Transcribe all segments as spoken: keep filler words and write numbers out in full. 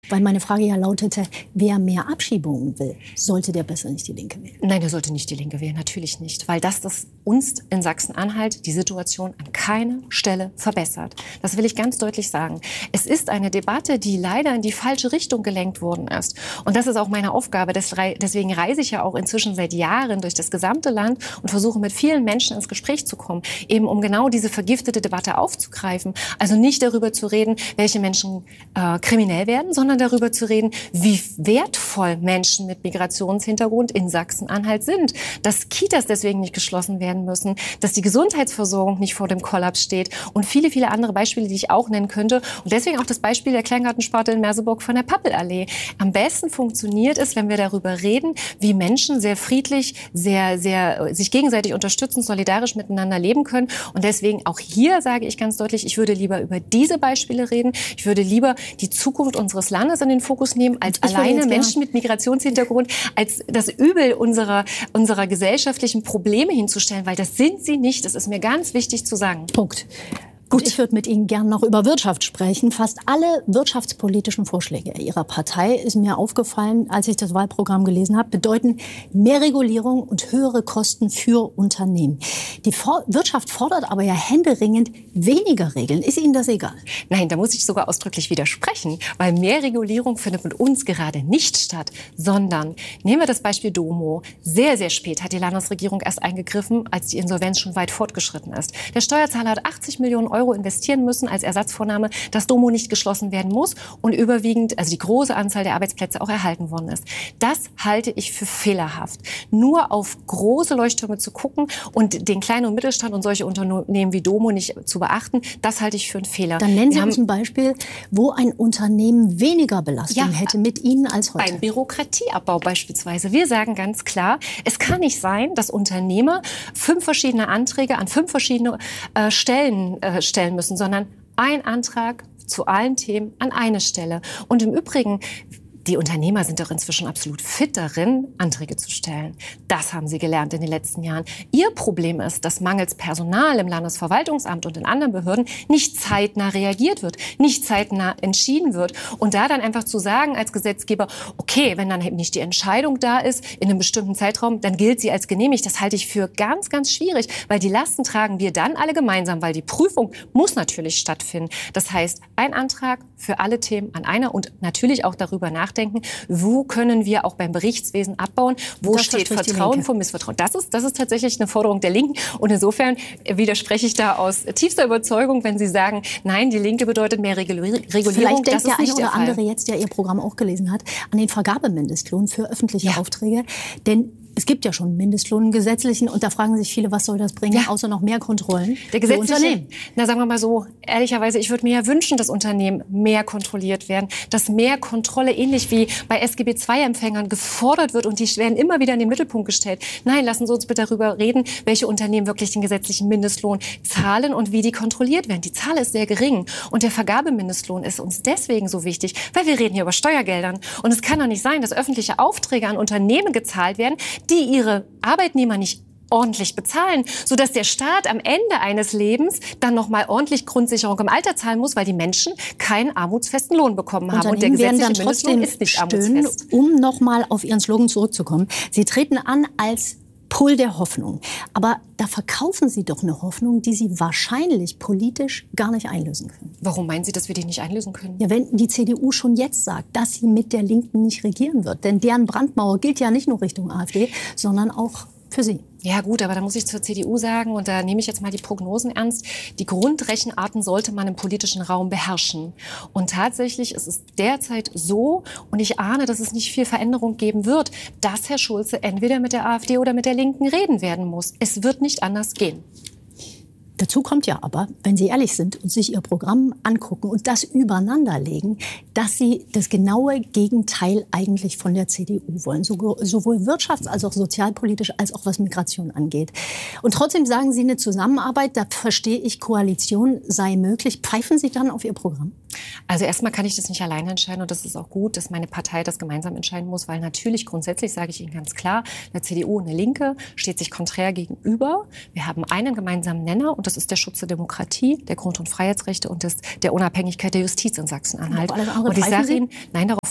Weil meine Frage ja lautete, wer mehr Abschiebungen will, sollte der besser nicht die Linke wählen? Nein, der sollte nicht die Linke wählen, natürlich nicht. Weil das, das uns in Sachsen-Anhalt die Situation an keiner Stelle verbessert. Das will ich ganz deutlich sagen. Es ist eine Debatte, die leider in die falsche Richtung gelenkt worden ist. Und das ist auch meine Aufgabe. Deswegen reise ich ja auch inzwischen seit Jahren durch das gesamte Land und versuche mit vielen Menschen ins Gespräch zu kommen, eben um genau diese vergiftete Debatte aufzugreifen. Also nicht darüber zu reden, welche Menschen äh, kriminell werden, sondern darüber zu reden, wie wertvoll Menschen mit Migrationshintergrund in Sachsen-Anhalt sind. Dass Kitas deswegen nicht geschlossen werden müssen, dass die Gesundheitsversorgung nicht vor dem Kollaps steht und viele, viele andere Beispiele, die ich auch nennen könnte. Und deswegen auch das Beispiel der Kleingartensparte in Merseburg von der Pappelallee. Am besten funktioniert es, wenn wir darüber reden, wie Menschen sehr friedlich, sehr, sehr sich gegenseitig unterstützen, solidarisch miteinander leben können. Und deswegen auch hier sage ich ganz deutlich, ich würde lieber über diese Beispiele reden. Ich würde lieber die Zukunft unseres Landes in den Fokus nehmen, als Ich alleine Menschen mit Migrationshintergrund als das Übel unserer, unserer gesellschaftlichen Probleme hinzustellen, weil das sind sie nicht. Das ist mir ganz wichtig zu sagen. Punkt. Gut, ich würde mit Ihnen gern noch über Wirtschaft sprechen. Fast alle wirtschaftspolitischen Vorschläge Ihrer Partei, ist mir aufgefallen, als ich das Wahlprogramm gelesen habe, bedeuten mehr Regulierung und höhere Kosten für Unternehmen. Die For- Wirtschaft fordert aber ja händeringend weniger Regeln. Ist Ihnen das egal? Nein, da muss ich sogar ausdrücklich widersprechen, weil mehr Regulierung findet mit uns gerade nicht statt, sondern nehmen wir das Beispiel Domo. Sehr, sehr spät hat die Landesregierung erst eingegriffen, als die Insolvenz schon weit fortgeschritten ist. Der Steuerzahler hat achtzig Millionen Euro investieren müssen als Ersatzvornahme, dass Domo nicht geschlossen werden muss und überwiegend, also die große Anzahl der Arbeitsplätze auch erhalten worden ist. Das halte ich für fehlerhaft. Nur auf große Leuchttürme zu gucken und den kleinen und Mittelstand und solche Unternehmen wie Domo nicht zu beachten, das halte ich für einen Fehler. Dann nennen Sie uns ein Beispiel, wo ein Unternehmen weniger Belastung ja, hätte mit Ihnen als heute. Beim Bürokratieabbau beispielsweise. Wir sagen ganz klar, es kann nicht sein, dass Unternehmer fünf verschiedene Anträge an fünf verschiedene äh, Stellen äh, stellen müssen, sondern ein Antrag zu allen Themen an eine Stelle. Und im Übrigen, die Unternehmer sind doch inzwischen absolut fit darin, Anträge zu stellen. Das haben sie gelernt in den letzten Jahren. Ihr Problem ist, dass mangels Personal im Landesverwaltungsamt und in anderen Behörden nicht zeitnah reagiert wird, nicht zeitnah entschieden wird. Und da dann einfach zu sagen als Gesetzgeber, okay, wenn dann eben nicht die Entscheidung da ist in einem bestimmten Zeitraum, dann gilt sie als genehmigt. Das halte ich für ganz, ganz schwierig, weil die Lasten tragen wir dann alle gemeinsam, weil die Prüfung muss natürlich stattfinden. Das heißt, ein Antrag für alle Themen an einer und natürlich auch darüber nachdenken, Denken, wo können wir auch beim Berichtswesen abbauen, wo das steht Vertrauen vor Misstrauen. Das ist, das ist tatsächlich eine Forderung der Linken und insofern widerspreche ich da aus tiefster Überzeugung, wenn Sie sagen, nein, die Linke bedeutet mehr Regulierung. Vielleicht das denkt der ist nicht eine oder der Fall. andere jetzt, der Ihr Programm auch gelesen hat, an den Vergabemindestlohn für öffentliche ja. Aufträge, denn es gibt ja schon einen Mindestlohn einen gesetzlichen und da fragen sich viele, was soll das bringen, ja. außer noch mehr Kontrollen der für Unternehmen. Na, sagen wir mal so, ehrlicherweise, ich würde mir ja wünschen, dass Unternehmen mehr kontrolliert werden, dass mehr Kontrolle, ähnlich wie bei S G B zwei Empfängern, gefordert wird und die werden immer wieder in den Mittelpunkt gestellt. Nein, lassen Sie uns bitte darüber reden, welche Unternehmen wirklich den gesetzlichen Mindestlohn zahlen und wie die kontrolliert werden. Die Zahl ist sehr gering und der Vergabemindestlohn ist uns deswegen so wichtig, weil wir reden hier über Steuergeldern und es kann doch nicht sein, dass öffentliche Aufträge an Unternehmen gezahlt werden, die ihre Arbeitnehmer nicht ordentlich bezahlen, sodass der Staat am Ende eines Lebens dann noch mal ordentlich Grundsicherung im Alter zahlen muss, weil die Menschen keinen armutsfesten Lohn bekommen haben. Und der gesetzliche Mindestlohn ist nicht armutsfest. Um noch mal auf Ihren Slogan zurückzukommen. Sie treten an als Pull der Hoffnung. Aber da verkaufen Sie doch eine Hoffnung, die Sie wahrscheinlich politisch gar nicht einlösen können. Warum meinen Sie, dass wir die nicht einlösen können? Ja, wenn die C D U schon jetzt sagt, dass sie mit der Linken nicht regieren wird. Denn deren Brandmauer gilt ja nicht nur Richtung AfD, sondern auch für Sie. Ja gut, aber da muss ich zur C D U sagen, und da nehme ich jetzt mal die Prognosen ernst, die Grundrechenarten sollte man im politischen Raum beherrschen. Und tatsächlich ist es derzeit so, und ich ahne, dass es nicht viel Veränderung geben wird, dass Herr Schulze entweder mit der AfD oder mit der Linken reden werden muss. Es wird nicht anders gehen. Dazu kommt ja aber, wenn Sie ehrlich sind und sich Ihr Programm angucken und das übereinanderlegen, dass Sie das genaue Gegenteil eigentlich von der C D U wollen, sowohl wirtschafts- als auch sozialpolitisch, als auch was Migration angeht. Und trotzdem sagen Sie, eine Zusammenarbeit, da verstehe ich, Koalition sei möglich. Pfeifen Sie dann auf Ihr Programm? Also erstmal kann ich das nicht alleine entscheiden und das ist auch gut, dass meine Partei das gemeinsam entscheiden muss, weil natürlich grundsätzlich, sage ich Ihnen ganz klar, eine C D U und eine Linke steht sich konträr gegenüber. Wir haben einen gemeinsamen Nenner und das ist der Schutz der Demokratie, der Grund- und Freiheitsrechte und des, der Unabhängigkeit der Justiz in Sachsen-Anhalt. Und ich sage Ihnen, nein, darauf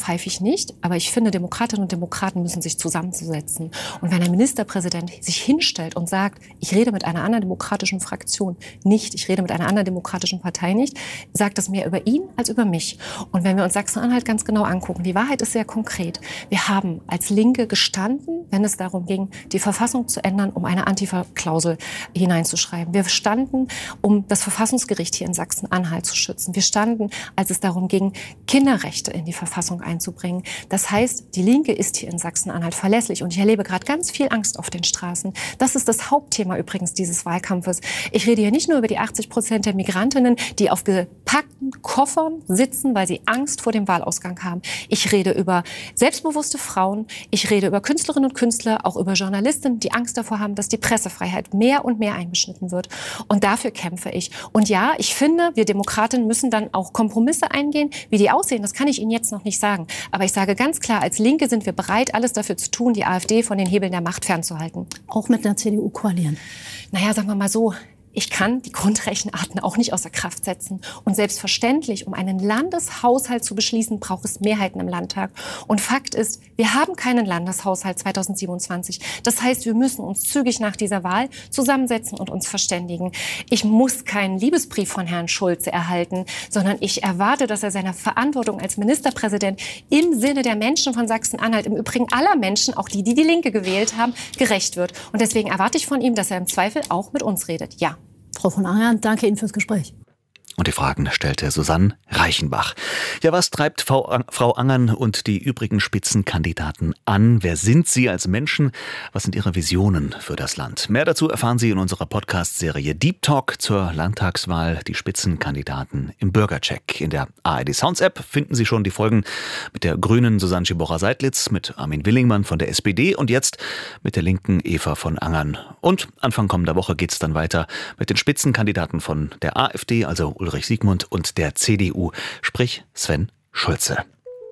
pfeife ich nicht, aber ich finde, Demokratinnen und Demokraten müssen sich zusammensetzen. Und wenn ein Ministerpräsident sich hinstellt und sagt, ich rede mit einer anderen demokratischen Fraktion nicht, ich rede mit einer anderen demokratischen Partei nicht, sagt das mehr über ihn als über mich. Und wenn wir uns Sachsen-Anhalt ganz genau angucken, die Wahrheit ist sehr konkret. Wir haben als Linke gestanden, wenn es darum ging, die Verfassung zu ändern, um eine Antifa-Klausel hineinzuschreiben. Wir standen, um das Verfassungsgericht hier in Sachsen-Anhalt zu schützen. Wir standen, als es darum ging, Kinderrechte in die Verfassung einzubringen. Das heißt, die Linke ist hier in Sachsen-Anhalt verlässlich. Und ich erlebe gerade ganz viel Angst auf den Straßen. Das ist das Hauptthema übrigens dieses Wahlkampfes. Ich rede hier nicht nur über die achtzig Prozent der Migrantinnen, die auf gepackten Koffern sitzen, weil sie Angst vor dem Wahlausgang haben. Ich rede über selbstbewusste Frauen. Ich rede über Künstlerinnen und Künstler, auch über Journalistinnen, die Angst davor haben, dass die Pressefreiheit mehr und mehr eingeschnitten wird. Und dafür kämpfe ich. Und ja, ich finde, wir Demokratinnen müssen dann auch Kompromisse eingehen. Wie die aussehen, das kann ich Ihnen jetzt noch nicht sagen. Aber ich sage ganz klar, als Linke sind wir bereit, alles dafür zu tun, die AfD von den Hebeln der Macht fernzuhalten. Auch mit einer C D U koalieren? Naja, sagen wir mal so. Ich kann die Grundrechenarten auch nicht außer Kraft setzen. Und selbstverständlich, um einen Landeshaushalt zu beschließen, braucht es Mehrheiten im Landtag. Und Fakt ist, wir haben keinen Landeshaushalt zweitausendsiebenundzwanzig. Das heißt, wir müssen uns zügig nach dieser Wahl zusammensetzen und uns verständigen. Ich muss keinen Liebesbrief von Herrn Schulze erhalten, sondern ich erwarte, dass er seiner Verantwortung als Ministerpräsident im Sinne der Menschen von Sachsen-Anhalt, im Übrigen aller Menschen, auch die, die die Linke gewählt haben, gerecht wird. Und deswegen erwarte ich von ihm, dass er im Zweifel auch mit uns redet. Ja. Frau von Angern, danke Ihnen fürs Gespräch. Und die Fragen stellte Susanne Reichenbach. Ja, was treibt Frau Angern und die übrigen Spitzenkandidaten an? Wer sind sie als Menschen? Was sind ihre Visionen für das Land? Mehr dazu erfahren Sie in unserer Podcast-Serie Deep Talk zur Landtagswahl. Die Spitzenkandidaten im Bürgercheck. In der A R D Sounds App finden Sie schon die Folgen mit der grünen Susanne Schibocha-Seidlitz, mit Armin Willingmann von der S P D und jetzt mit der linken Eva von Angern. Und Anfang kommender Woche geht es dann weiter mit den Spitzenkandidaten von der AfD, also Ulrich Siegmund, und der C D U, sprich Sven Schulze.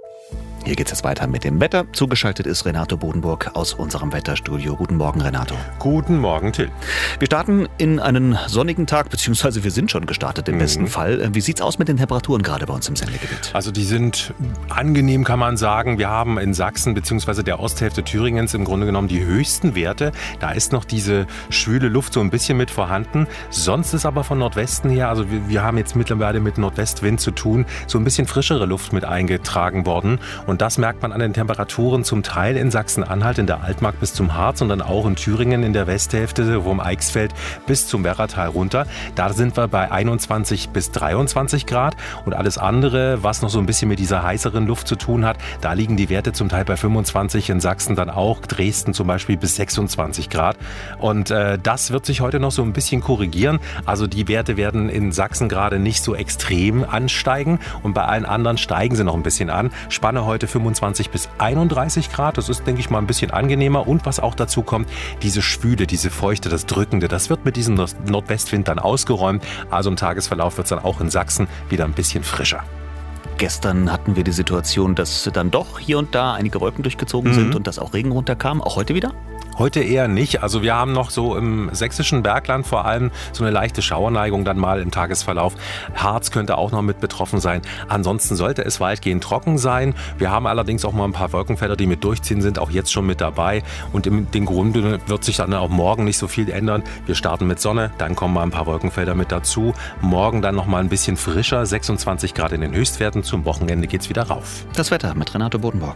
Hier geht es jetzt weiter mit dem Wetter. Zugeschaltet ist Renato Bodenburg aus unserem Wetterstudio. Guten Morgen, Renato. Guten Morgen, Till. Wir starten in einen sonnigen Tag, beziehungsweise wir sind schon gestartet im mhm. besten Fall. Wie sieht's aus mit den Temperaturen gerade bei uns im Sendegebiet? Also die sind angenehm, kann man sagen. Wir haben in Sachsen beziehungsweise der Osthälfte Thüringens im Grunde genommen die höchsten Werte. Da ist noch diese schwüle Luft so ein bisschen mit vorhanden. Sonst ist aber von Nordwesten her, also wir, wir haben jetzt mittlerweile mit Nordwestwind zu tun, so ein bisschen frischere Luft mit eingetragen worden. Und das merkt man an den Temperaturen zum Teil in Sachsen-Anhalt, in der Altmark bis zum Harz und dann auch in Thüringen in der Westhälfte vom Eichsfeld bis zum Werratal runter. Da sind wir bei einundzwanzig bis dreiundzwanzig Grad und alles andere, was noch so ein bisschen mit dieser heißeren Luft zu tun hat, da liegen die Werte zum Teil bei fünfundzwanzig, in Sachsen dann auch, Dresden zum Beispiel bis sechsundzwanzig Grad. Und äh, das wird sich heute noch so ein bisschen korrigieren. Also die Werte werden in Sachsen gerade nicht so extrem ansteigen und bei allen anderen steigen sie noch ein bisschen an. Spanne heute fünfundzwanzig bis einunddreißig Grad. Das ist, denke ich mal, ein bisschen angenehmer. Und was auch dazu kommt, diese Schwüle, diese Feuchte, das Drückende, das wird mit diesem Nordwestwind dann ausgeräumt. Also im Tagesverlauf wird es dann auch in Sachsen wieder ein bisschen frischer. Gestern hatten wir die Situation, dass dann doch hier und da einige Wolken durchgezogen mhm. sind und dass auch Regen runterkam. Auch heute wieder? Heute eher nicht. Also wir haben noch so im sächsischen Bergland vor allem so eine leichte Schauerneigung dann mal im Tagesverlauf. Harz könnte auch noch mit betroffen sein. Ansonsten sollte es weitgehend trocken sein. Wir haben allerdings auch mal ein paar Wolkenfelder, die mit durchziehen, sind auch jetzt schon mit dabei. Und im den Grunde wird sich dann auch morgen nicht so viel ändern. Wir starten mit Sonne, dann kommen mal ein paar Wolkenfelder mit dazu. Morgen dann noch mal ein bisschen frischer, sechsundzwanzig Grad in den Höchstwerten. Zum Wochenende geht's wieder rauf. Das Wetter mit Renato Bodenburg.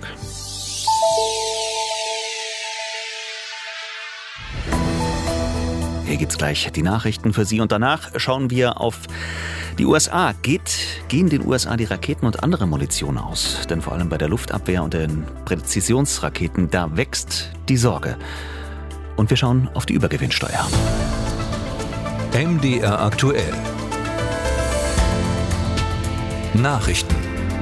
Hier gibt's gleich die Nachrichten für Sie und danach schauen wir auf die U S A. Geht, gehen den U S A die Raketen und andere Munition aus? Denn vor allem bei der Luftabwehr und den Präzisionsraketen, da wächst die Sorge. Und wir schauen auf die Übergewinnsteuer. M D R aktuell. Nachrichten.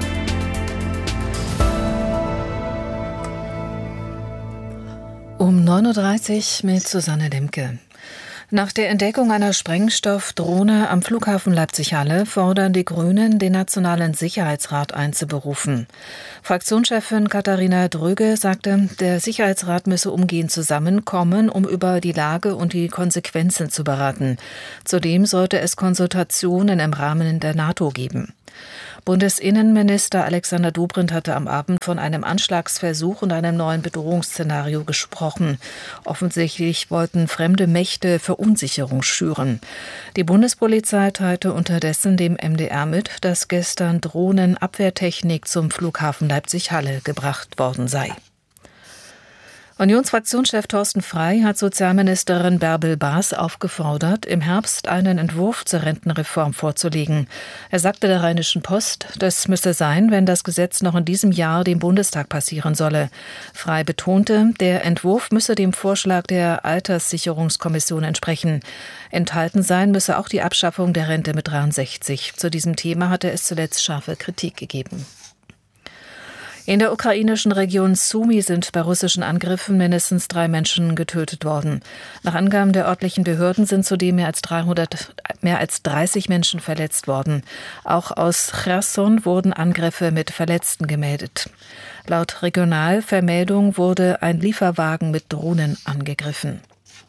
Um neun Uhr dreißig mit Susanne Lemke. Nach der Entdeckung einer Sprengstoffdrohne am Flughafen Leipzig-Halle fordern die Grünen, den Nationalen Sicherheitsrat einzuberufen. Fraktionschefin Katharina Dröge sagte, der Sicherheitsrat müsse umgehend zusammenkommen, um über die Lage und die Konsequenzen zu beraten. Zudem sollte es Konsultationen im Rahmen der NATO geben. Bundesinnenminister Alexander Dobrindt hatte am Abend von einem Anschlagsversuch und einem neuen Bedrohungsszenario gesprochen. Offensichtlich wollten fremde Mächte Verunsicherung schüren. Die Bundespolizei teilte unterdessen dem M D R mit, dass gestern Drohnenabwehrtechnik zum Flughafen Leipzig-Halle gebracht worden sei. Unionsfraktionschef Thorsten Frey hat Sozialministerin Bärbel Baas aufgefordert, im Herbst einen Entwurf zur Rentenreform vorzulegen. Er sagte der Rheinischen Post, das müsse sein, wenn das Gesetz noch in diesem Jahr dem Bundestag passieren solle. Frey betonte, der Entwurf müsse dem Vorschlag der Alterssicherungskommission entsprechen. Enthalten sein müsse auch die Abschaffung der Rente mit dreiundsechzig. Zu diesem Thema hatte es zuletzt scharfe Kritik gegeben. In der ukrainischen Region Sumy sind bei russischen Angriffen mindestens drei Menschen getötet worden. Nach Angaben der örtlichen Behörden sind zudem mehr als dreihundert, mehr als dreißig Menschen verletzt worden. Auch aus Cherson wurden Angriffe mit Verletzten gemeldet. Laut Regionalvermeldung wurde ein Lieferwagen mit Drohnen angegriffen.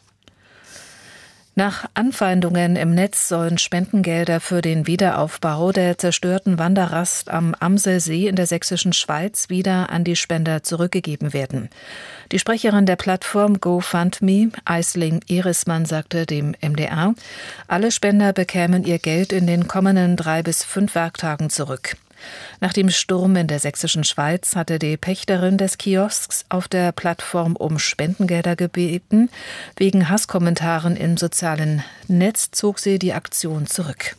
Nach Anfeindungen im Netz sollen Spendengelder für den Wiederaufbau der zerstörten Wanderrast am Amselsee in der sächsischen Schweiz wieder an die Spender zurückgegeben werden. Die Sprecherin der Plattform GoFundMe, Aisling Erismann, sagte dem M D R, alle Spender bekämen ihr Geld in den kommenden drei bis fünf Werktagen zurück. Nach dem Sturm in der sächsischen Schweiz hatte die Pächterin des Kiosks auf der Plattform um Spendengelder gebeten. Wegen Hasskommentaren im sozialen Netz zog sie die Aktion zurück.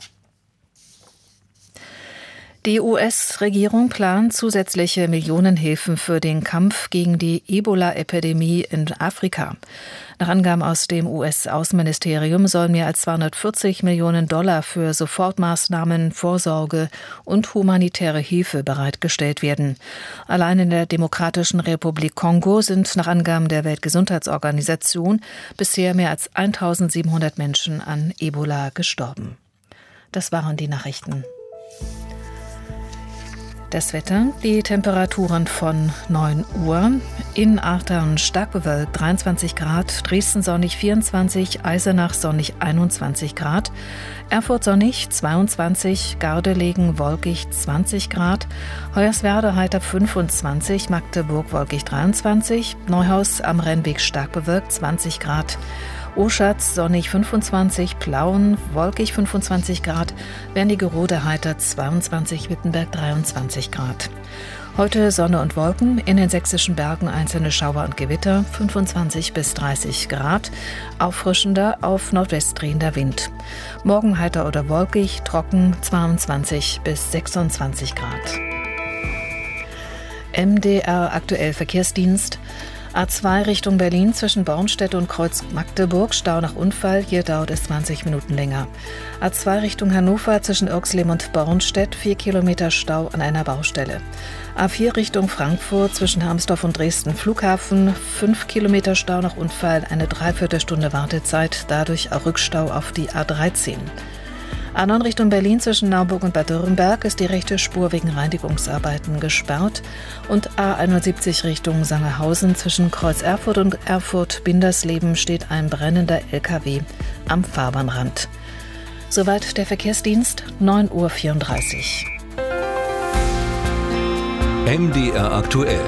Die U S-Regierung plant zusätzliche Millionenhilfen für den Kampf gegen die Ebola-Epidemie in Afrika. Nach Angaben aus dem U S-Außenministerium sollen mehr als zweihundertvierzig Millionen Dollar für Sofortmaßnahmen, Vorsorge und humanitäre Hilfe bereitgestellt werden. Allein in der Demokratischen Republik Kongo sind nach Angaben der Weltgesundheitsorganisation bisher mehr als eintausendsiebenhundert Menschen an Ebola gestorben. Das waren die Nachrichten. Das Wetter, die Temperaturen von neun Uhr. In Ahrtal stark bewölkt dreiundzwanzig Grad, Dresden sonnig vierundzwanzig, Eisenach sonnig einundzwanzig Grad, Erfurt sonnig zweiundzwanzig, Gardelegen wolkig zwanzig Grad, Hoyerswerda heiter fünfundzwanzig, Magdeburg wolkig dreiundzwanzig, Neuhaus am Rennweg stark bewölkt zwanzig Grad, Oschatz sonnig fünfundzwanzig, Plauen wolkig fünfundzwanzig Grad, Wernigerode heiter zweiundzwanzig, Wittenberg dreiundzwanzig Grad. Heute Sonne und Wolken, in den sächsischen Bergen einzelne Schauer und Gewitter, fünfundzwanzig bis dreißig Grad, auffrischender, auf Nordwest drehender Wind. Morgen heiter oder wolkig, trocken, zweiundzwanzig bis sechsundzwanzig Grad. M D R aktuell Verkehrsdienst. A zwei Richtung Berlin zwischen Bornstedt und Kreuz Magdeburg, Stau nach Unfall, hier dauert es zwanzig Minuten länger. A zwei Richtung Hannover zwischen Irxleben und Bornstedt, vier Kilometer Stau an einer Baustelle. A vier Richtung Frankfurt zwischen Harmsdorf und Dresden Flughafen, fünf Kilometer Stau nach Unfall, eine Dreiviertelstunde Wartezeit, dadurch auch Rückstau auf die A dreizehn. A neun Richtung Berlin zwischen Naumburg und Bad Dürrenberg ist die rechte Spur wegen Reinigungsarbeiten gesperrt und A einundsiebzig Richtung Sangerhausen zwischen Kreuz Erfurt und Erfurt-Bindersleben steht ein brennender L K W am Fahrbahnrand. Soweit der Verkehrsdienst, neun Uhr vierunddreißig. M D R aktuell.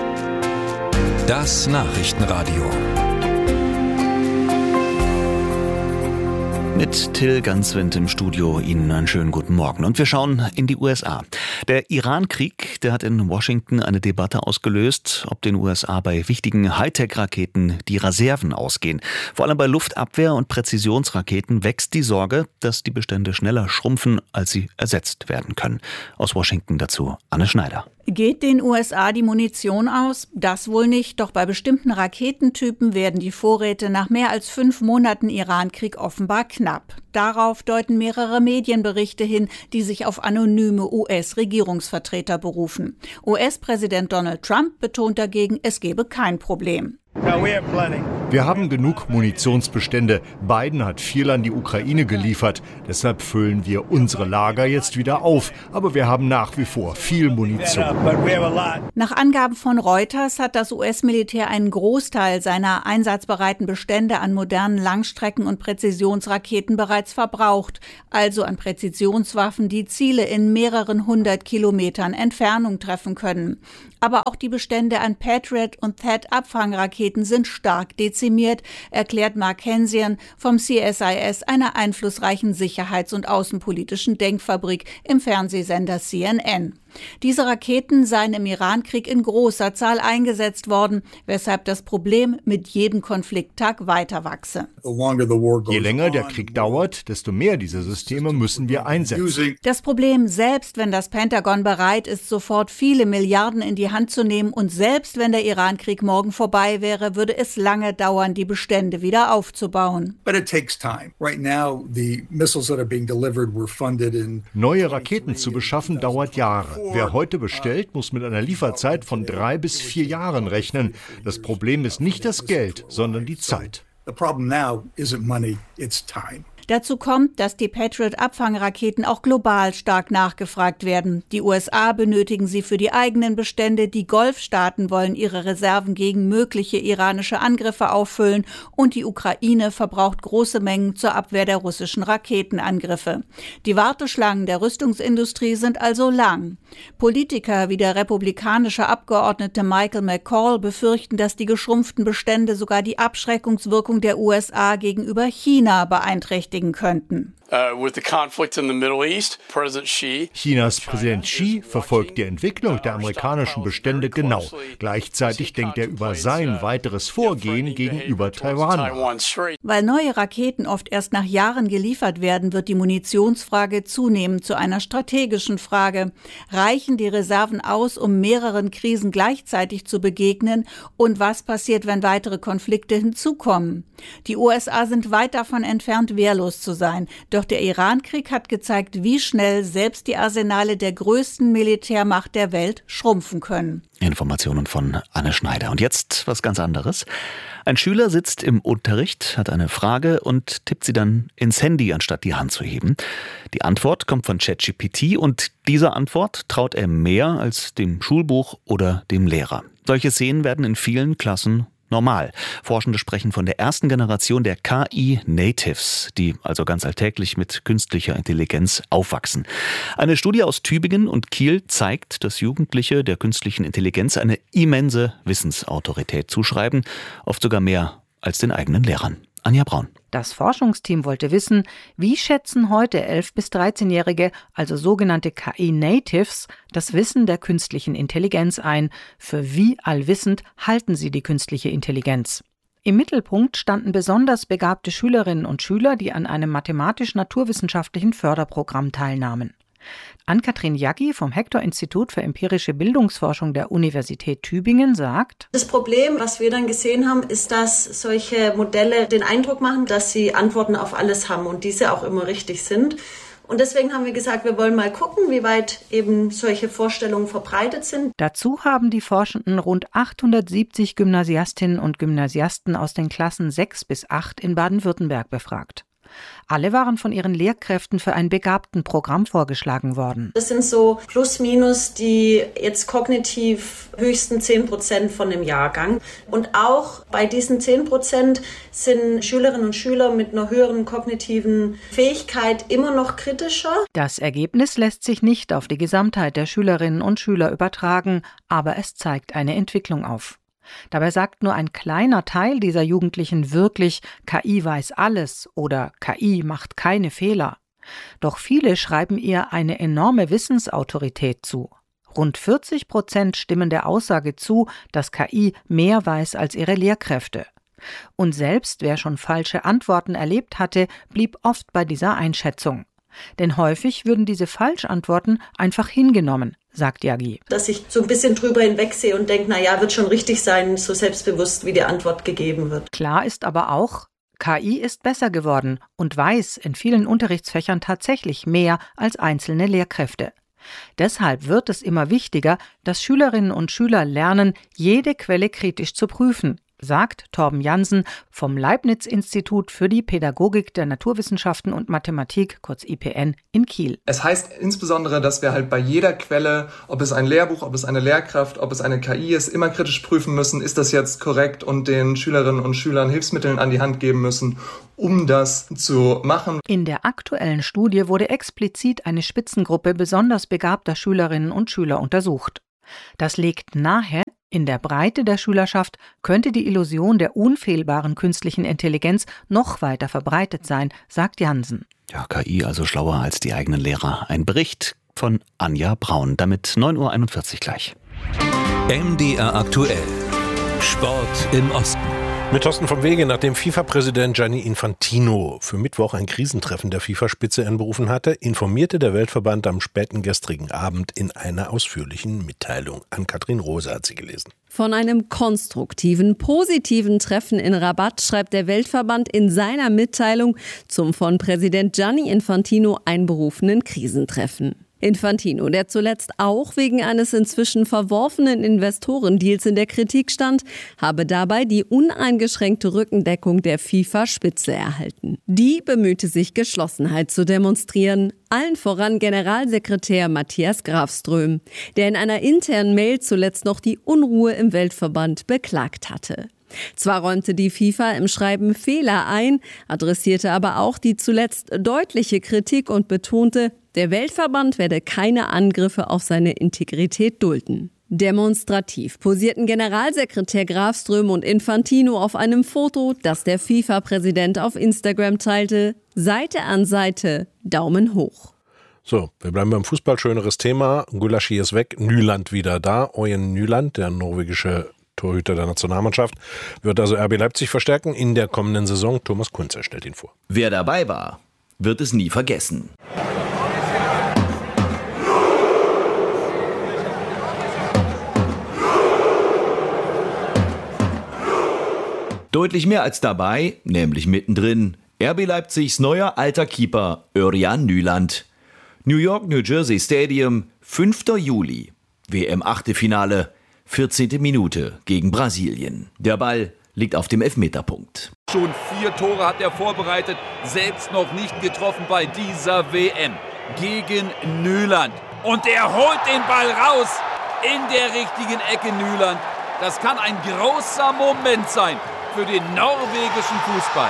Das Nachrichtenradio. Mit Till Ganswind im Studio, Ihnen einen schönen guten Morgen. Und wir schauen in die U S A. Der Iran-Krieg, der hat in Washington eine Debatte ausgelöst, ob den U S A bei wichtigen Hightech-Raketen die Reserven ausgehen. Vor allem bei Luftabwehr- und Präzisionsraketen wächst die Sorge, dass die Bestände schneller schrumpfen, als sie ersetzt werden können. Aus Washington dazu Anne Schneider. Geht den U S A die Munition aus? Das wohl nicht, doch bei bestimmten Raketentypen werden die Vorräte nach mehr als fünf Monaten Iran-Krieg offenbar knapp. Darauf deuten mehrere Medienberichte hin, die sich auf anonyme U S-Regierungsvertreter berufen. U S-Präsident Donald Trump betont dagegen, es gebe kein Problem. Wir haben genug Munitionsbestände. Biden hat viel an die Ukraine geliefert. Deshalb füllen wir unsere Lager jetzt wieder auf. Aber wir haben nach wie vor viel Munition. Nach Angaben von Reuters hat das U S-Militär einen Großteil seiner einsatzbereiten Bestände an modernen Langstrecken- und Präzisionsraketen bereits verbraucht. Also an Präzisionswaffen, die Ziele in mehreren hundert Kilometern Entfernung treffen können. Aber auch die Bestände an Patriot- und T H A A D-Abfangraketen sind stark dezimiert, erklärt Mark Hansian vom C S I S, einer einflussreichen sicherheits- und außenpolitischen Denkfabrik im Fernsehsender C N N. Diese Raketen seien im Irankrieg in großer Zahl eingesetzt worden, weshalb das Problem mit jedem Konflikttag weiter wachse. Je länger der Krieg dauert, desto mehr dieser Systeme müssen wir einsetzen. Das Problem, selbst wenn das Pentagon bereit ist, sofort viele Milliarden in die Hand zu nehmen und selbst wenn der Irankrieg morgen vorbei wäre, würde es lange dauern, die Bestände wieder aufzubauen. Neue Raketen zu beschaffen dauert Jahre. Wer heute bestellt, muss mit einer Lieferzeit von drei bis vier Jahren rechnen. Das Problem ist nicht das Geld, sondern die Zeit. Dazu kommt, dass die Patriot-Abfangraketen auch global stark nachgefragt werden. Die U S A benötigen sie für die eigenen Bestände, die Golfstaaten wollen ihre Reserven gegen mögliche iranische Angriffe auffüllen und die Ukraine verbraucht große Mengen zur Abwehr der russischen Raketenangriffe. Die Warteschlangen der Rüstungsindustrie sind also lang. Politiker wie der republikanische Abgeordnete Michael McCall befürchten, dass die geschrumpften Bestände sogar die Abschreckungswirkung der U S A gegenüber China beeinträchtigen könnten. Chinas Präsident Xi verfolgt die Entwicklung der amerikanischen Bestände genau. Gleichzeitig denkt er über sein weiteres Vorgehen gegenüber Taiwan nach. Weil neue Raketen oft erst nach Jahren geliefert werden, wird die Munitionsfrage zunehmend zu einer strategischen Frage. Reichen die Reserven aus, um mehreren Krisen gleichzeitig zu begegnen? Und was passiert, wenn weitere Konflikte hinzukommen? Die U S A sind weit davon entfernt, wehrlos zu sein. Doch der Irankrieg hat gezeigt, wie schnell selbst die Arsenale der größten Militärmacht der Welt schrumpfen können. Informationen von Anne Schneider. Und jetzt was ganz anderes. Ein Schüler sitzt im Unterricht, hat eine Frage und tippt sie dann ins Handy, anstatt die Hand zu heben. Die Antwort kommt von ChatGPT und dieser Antwort traut er mehr als dem Schulbuch oder dem Lehrer. Solche Szenen werden in vielen Klassen normal. Forschende sprechen von der ersten Generation der K I-Natives, die also ganz alltäglich mit künstlicher Intelligenz aufwachsen. Eine Studie aus Tübingen und Kiel zeigt, dass Jugendliche der künstlichen Intelligenz eine immense Wissensautorität zuschreiben, oft sogar mehr als den eigenen Lehrern. Anja Braun. Das Forschungsteam wollte wissen, wie schätzen heute elf- bis dreizehnjährige, also sogenannte K I-Natives, das Wissen der künstlichen Intelligenz ein. Für wie allwissend halten sie die künstliche Intelligenz? Im Mittelpunkt standen besonders begabte Schülerinnen und Schüler, die an einem mathematisch-naturwissenschaftlichen Förderprogramm teilnahmen. Ann-Kathrin Jaggi vom Hector-Institut für empirische Bildungsforschung der Universität Tübingen sagt: Das Problem, was wir dann gesehen haben, ist, dass solche Modelle den Eindruck machen, dass sie Antworten auf alles haben und diese auch immer richtig sind. Und deswegen haben wir gesagt, wir wollen mal gucken, wie weit eben solche Vorstellungen verbreitet sind. Dazu haben die Forschenden rund achthundertsiebzig Gymnasiastinnen und Gymnasiasten aus den Klassen sechs bis acht in Baden-Württemberg befragt. Alle waren von ihren Lehrkräften für ein Begabtenprogramm vorgeschlagen worden. Das sind so plus minus die jetzt kognitiv höchsten zehn Prozent von dem Jahrgang. Und auch bei diesen zehn Prozent sind Schülerinnen und Schüler mit einer höheren kognitiven Fähigkeit immer noch kritischer. Das Ergebnis lässt sich nicht auf die Gesamtheit der Schülerinnen und Schüler übertragen, aber es zeigt eine Entwicklung auf. Dabei sagt nur ein kleiner Teil dieser Jugendlichen wirklich, K I weiß alles oder K I macht keine Fehler. Doch viele schreiben ihr eine enorme Wissensautorität zu. Rund vierzig Prozent stimmen der Aussage zu, dass K I mehr weiß als ihre Lehrkräfte. Und selbst wer schon falsche Antworten erlebt hatte, blieb oft bei dieser Einschätzung. Denn häufig würden diese Falschantworten einfach hingenommen, sagt Jaggi. Dass ich so ein bisschen drüber hinwegsehe und denke, na ja, wird schon richtig sein, so selbstbewusst, wie die Antwort gegeben wird. Klar ist aber auch, K I ist besser geworden und weiß in vielen Unterrichtsfächern tatsächlich mehr als einzelne Lehrkräfte. Deshalb wird es immer wichtiger, dass Schülerinnen und Schüler lernen, jede Quelle kritisch zu prüfen, sagt Torben Jansen vom Leibniz-Institut für die Pädagogik der Naturwissenschaften und Mathematik, kurz I P N, in Kiel. Es heißt insbesondere, dass wir halt bei jeder Quelle, ob es ein Lehrbuch, ob es eine Lehrkraft, ob es eine K I ist, immer kritisch prüfen müssen, ist das jetzt korrekt, und den Schülerinnen und Schülern Hilfsmittel an die Hand geben müssen, um das zu machen. In der aktuellen Studie wurde explizit eine Spitzengruppe besonders begabter Schülerinnen und Schüler untersucht. Das legt nahe, in der Breite der Schülerschaft könnte die Illusion der unfehlbaren künstlichen Intelligenz noch weiter verbreitet sein, sagt Jansen. Ja, K I also schlauer als die eigenen Lehrer. Ein Bericht von Anja Braun. Damit neun Uhr einundvierzig gleich. M D R aktuell. Sport im Osten. Mit Thorsten vom Wege, nachdem FIFA-Präsident Gianni Infantino für Mittwoch ein Krisentreffen der FIFA-Spitze einberufen hatte, informierte der Weltverband am späten gestrigen Abend in einer ausführlichen Mitteilung. Ann-Kathrin Rose hat sie gelesen. Von einem konstruktiven, positiven Treffen in Rabat schreibt der Weltverband in seiner Mitteilung zum von Präsident Gianni Infantino einberufenen Krisentreffen. Infantino, der zuletzt auch wegen eines inzwischen verworfenen Investorendeals in der Kritik stand, habe dabei die uneingeschränkte Rückendeckung der FIFA-Spitze erhalten. Die bemühte sich, Geschlossenheit zu demonstrieren, allen voran Generalsekretär Matthias Grafström, der in einer internen Mail zuletzt noch die Unruhe im Weltverband beklagt hatte. Zwar räumte die FIFA im Schreiben Fehler ein, adressierte aber auch die zuletzt deutliche Kritik und betonte, der Weltverband werde keine Angriffe auf seine Integrität dulden. Demonstrativ posierten Generalsekretär Grafström und Infantino auf einem Foto, das der FIFA-Präsident auf Instagram teilte. Seite an Seite, Daumen hoch. So, wir bleiben beim Fußball. Schöneres Thema. Gulaschi ist weg, Nyland wieder da. Ojen Nyland, der norwegische Torhüter der Nationalmannschaft, wird also R B Leipzig verstärken in der kommenden Saison. Thomas Kunze stellt ihn vor. Wer dabei war, wird es nie vergessen. Deutlich mehr als dabei, nämlich mittendrin, R B Leipzigs neuer alter Keeper Örjan Nyland. New York, New Jersey Stadium, fünfter Juli. W M-Achtelfinale, vierzehnte Minute gegen Brasilien. Der Ball liegt auf dem Elfmeterpunkt. Schon vier Tore hat er vorbereitet, selbst noch nicht getroffen bei dieser W M. Gegen Nyland. Und er holt den Ball raus in der richtigen Ecke, Nyland. Das kann ein großer Moment sein für den norwegischen Fußball.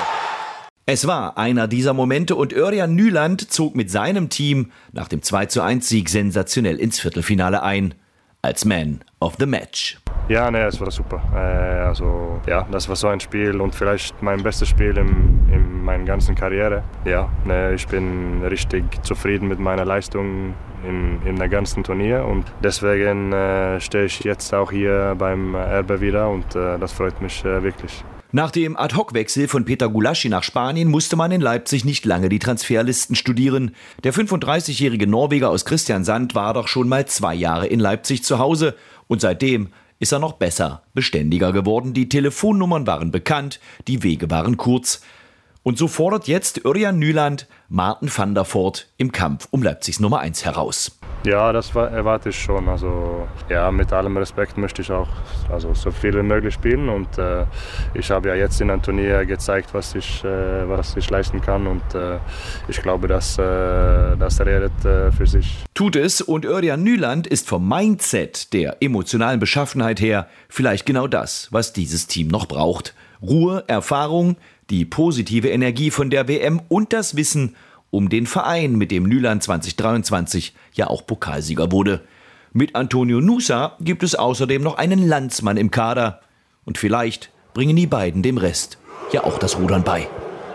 Es war einer dieser Momente und Örjan Nyland zog mit seinem Team nach dem zwei zu eins Sieg sensationell ins Viertelfinale ein. Als Man of the Match. Ja, ne, es war super. Äh, also, ja, das war so ein Spiel und vielleicht mein bestes Spiel in, in meiner ganzen Karriere. Ja, ne, ich bin richtig zufrieden mit meiner Leistung in, in der ganzen Turnier und deswegen äh, stehe ich jetzt auch hier beim R B wieder und äh, das freut mich äh, wirklich. Nach dem Ad-Hoc-Wechsel von Peter Gulaschi nach Spanien musste man in Leipzig nicht lange die Transferlisten studieren. Der fünfunddreißigjährige Norweger aus Kristiansand war doch schon mal zwei Jahre in Leipzig zu Hause und seitdem ist er noch besser, beständiger geworden. Die Telefonnummern waren bekannt, die Wege waren kurz. Und so fordert jetzt Örjan Nyland Maarten van der Voort im Kampf um Leipzigs Nummer eins heraus. Ja, das erwarte ich schon. Also, ja, mit allem Respekt möchte ich auch also, so viel wie möglich spielen. Und äh, ich habe ja jetzt in einem Turnier gezeigt, was ich, äh, was ich leisten kann. Und äh, ich glaube, dass, äh, das redet äh, für sich. Tut es. Und Örjan Nyland ist vom Mindset, der emotionalen Beschaffenheit her, vielleicht genau das, was dieses Team noch braucht. Ruhe, Erfahrung, die positive Energie von der W M und das Wissen um den Verein, mit dem Nyland zwanzig dreiundzwanzig ja auch Pokalsieger wurde. Mit Antonio Nusa gibt es außerdem noch einen Landsmann im Kader. Und vielleicht bringen die beiden dem Rest ja auch das Rudern bei.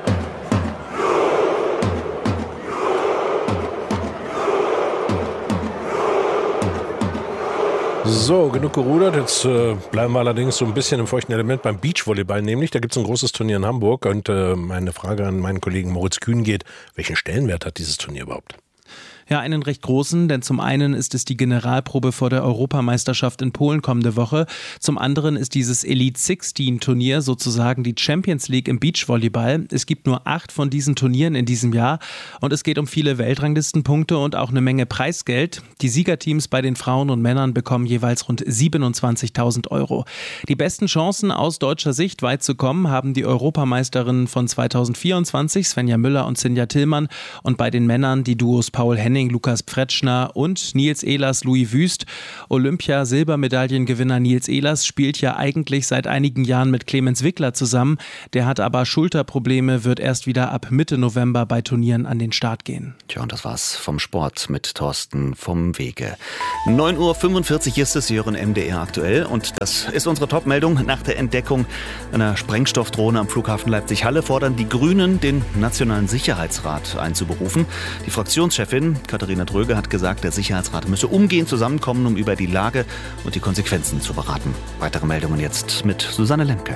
So, genug gerudert. Jetzt äh, bleiben wir allerdings so ein bisschen im feuchten Element beim Beachvolleyball nämlich. Da gibt es ein großes Turnier in Hamburg und äh, meine Frage an meinen Kollegen Moritz Kühn geht, welchen Stellenwert hat dieses Turnier überhaupt? Ja, einen recht großen, denn zum einen ist es die Generalprobe vor der Europameisterschaft in Polen kommende Woche. Zum anderen ist dieses Elite sechzehn Turnier sozusagen die Champions League im Beachvolleyball. Es gibt nur acht von diesen Turnieren in diesem Jahr und es geht um viele Weltranglistenpunkte und auch eine Menge Preisgeld. Die Siegerteams bei den Frauen und Männern bekommen jeweils rund siebenundzwanzigtausend Euro. Die besten Chancen aus deutscher Sicht weit zu kommen haben die Europameisterinnen von zweitausendvierundzwanzig, Svenja Müller und Sinja Tillmann, und bei den Männern die Duos Paul Henning, Lukas Pfretschner und Nils Ehlers, Louis Wüst. Olympia-Silbermedaillengewinner Nils Ehlers spielt ja eigentlich seit einigen Jahren mit Clemens Wickler zusammen. Der hat aber Schulterprobleme, wird erst wieder ab Mitte November bei Turnieren an den Start gehen. Tja, und das war's vom Sport mit Thorsten vom Wege. neun Uhr fünfundvierzig ist es, Sie hören M D R aktuell und das ist unsere Top-Meldung. Nach der Entdeckung einer Sprengstoffdrohne am Flughafen Leipzig-Halle fordern die Grünen, den Nationalen Sicherheitsrat einzuberufen. Die Fraktionschefin Katharina Dröge hat gesagt, der Sicherheitsrat müsse umgehend zusammenkommen, um über die Lage und die Konsequenzen zu beraten. Weitere Meldungen jetzt mit Susanne Lemke.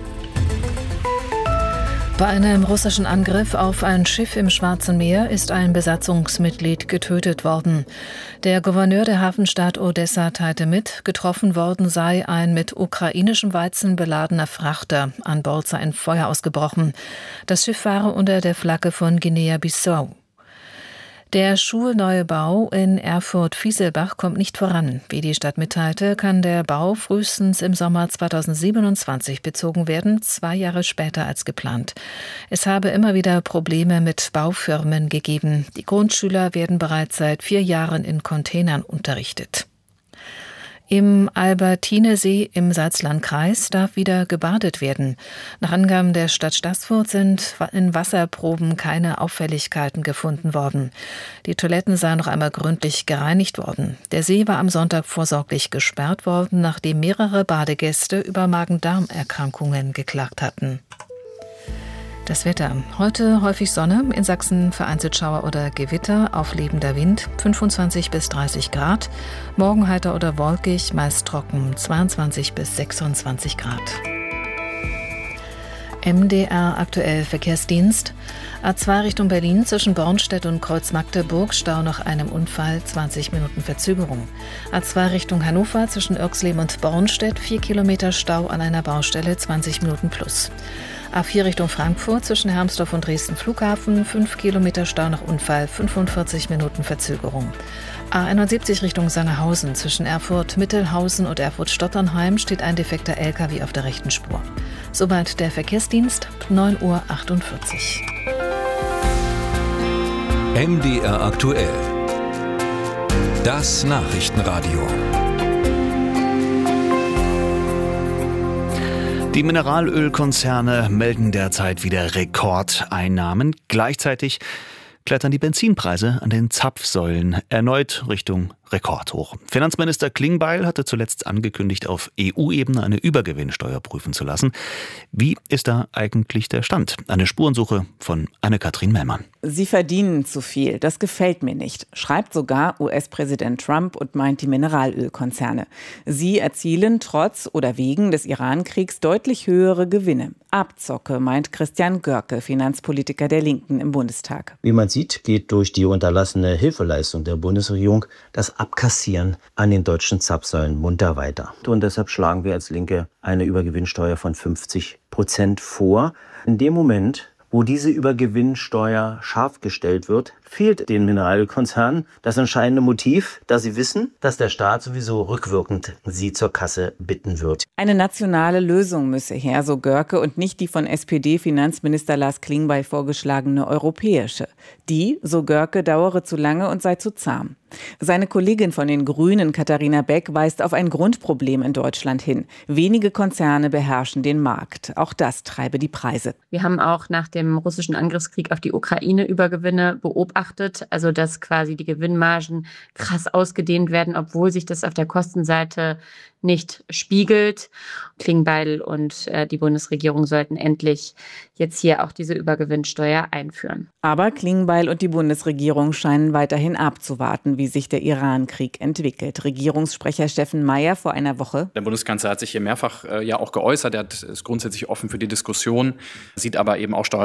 Bei einem russischen Angriff auf ein Schiff im Schwarzen Meer ist ein Besatzungsmitglied getötet worden. Der Gouverneur der Hafenstadt Odessa teilte mit, getroffen worden sei ein mit ukrainischem Weizen beladener Frachter. An Bord sei ein Feuer ausgebrochen. Das Schiff fahre unter der Flagge von Guinea-Bissau. Der Schulneubau in Erfurt-Fieselbach kommt nicht voran. Wie die Stadt mitteilte, kann der Bau frühestens im Sommer zweitausendsiebenundzwanzig bezogen werden, zwei Jahre später als geplant. Es habe immer wieder Probleme mit Baufirmen gegeben. Die Grundschüler werden bereits seit vier Jahren in Containern unterrichtet. Im Albertinesee im Salzlandkreis darf wieder gebadet werden. Nach Angaben der Stadt Staßfurt sind in Wasserproben keine Auffälligkeiten gefunden worden. Die Toiletten seien noch einmal gründlich gereinigt worden. Der See war am Sonntag vorsorglich gesperrt worden, nachdem mehrere Badegäste über Magen-Darm-Erkrankungen geklagt hatten. Das Wetter. Heute häufig Sonne, in Sachsen vereinzelt Schauer oder Gewitter, auflebender Wind, fünfundzwanzig bis dreißig Grad. Morgen heiter oder wolkig, meist trocken, zweiundzwanzig bis sechsundzwanzig Grad. M D R aktuell Verkehrsdienst. A zwei Richtung Berlin zwischen Bornstedt und Kreuz Magdeburg, Stau nach einem Unfall, zwanzig Minuten Verzögerung. A zwei Richtung Hannover zwischen Irxleben und Bornstedt, vier Kilometer Stau an einer Baustelle, zwanzig Minuten plus. A vier Richtung Frankfurt zwischen Hermsdorf und Dresden Flughafen, fünf Kilometer Stau nach Unfall, fünfundvierzig Minuten Verzögerung. A einundsiebzig Richtung Sangerhausen zwischen Erfurt-Mittelhausen und Erfurt-Stotternheim steht ein defekter L K W auf der rechten Spur. Soweit der Verkehrsdienst, neun Uhr achtundvierzig. M D R aktuell. Das Nachrichtenradio. Die Mineralölkonzerne melden derzeit wieder Rekordeinnahmen. Gleichzeitig klettern die Benzinpreise an den Zapfsäulen erneut Richtung Rekordhoch. Finanzminister Klingbeil hatte zuletzt angekündigt, auf E U-Ebene eine Übergewinnsteuer prüfen zu lassen. Wie ist da eigentlich der Stand? Eine Spurensuche von Anne-Kathrin Mellmann. Sie verdienen zu viel, das gefällt mir nicht, schreibt sogar U S-Präsident Trump und meint die Mineralölkonzerne. Sie erzielen trotz oder wegen des Iran-Kriegs deutlich höhere Gewinne. Abzocke, meint Christian Görke, Finanzpolitiker der Linken im Bundestag. Wie man sieht, geht durch die unterlassene Hilfeleistung der Bundesregierung das Abkassieren an den deutschen Zapfsäulen munter weiter. Und deshalb schlagen wir als Linke eine Übergewinnsteuer von fünfzig Prozent vor. In dem Moment, wo diese Übergewinnsteuer scharf gestellt wird, fehlt den Mineralölkonzernen das entscheidende Motiv, da sie wissen, dass der Staat sowieso rückwirkend sie zur Kasse bitten wird. Eine nationale Lösung müsse her, so Görke, und nicht die von S P D-Finanzminister Lars Klingbeil vorgeschlagene europäische. Die, so Görke, dauere zu lange und sei zu zahm. Seine Kollegin von den Grünen, Katharina Beck, weist auf ein Grundproblem in Deutschland hin. Wenige Konzerne beherrschen den Markt. Auch das treibe die Preise. Wir haben auch nach dem russischen Angriffskrieg auf die Ukraine Übergewinne beobachtet. Also dass quasi die Gewinnmargen krass ausgedehnt werden, obwohl sich das auf der Kostenseite nicht spiegelt. Klingbeil und äh, die Bundesregierung sollten endlich jetzt hier auch diese Übergewinnsteuer einführen. Aber Klingbeil und die Bundesregierung scheinen weiterhin abzuwarten, wie sich der Iran-Krieg entwickelt. Regierungssprecher Steffen Mayer vor einer Woche. Der Bundeskanzler hat sich hier mehrfach äh, ja auch geäußert. Er hat, ist grundsätzlich offen für die Diskussion, sieht aber eben auch Steuer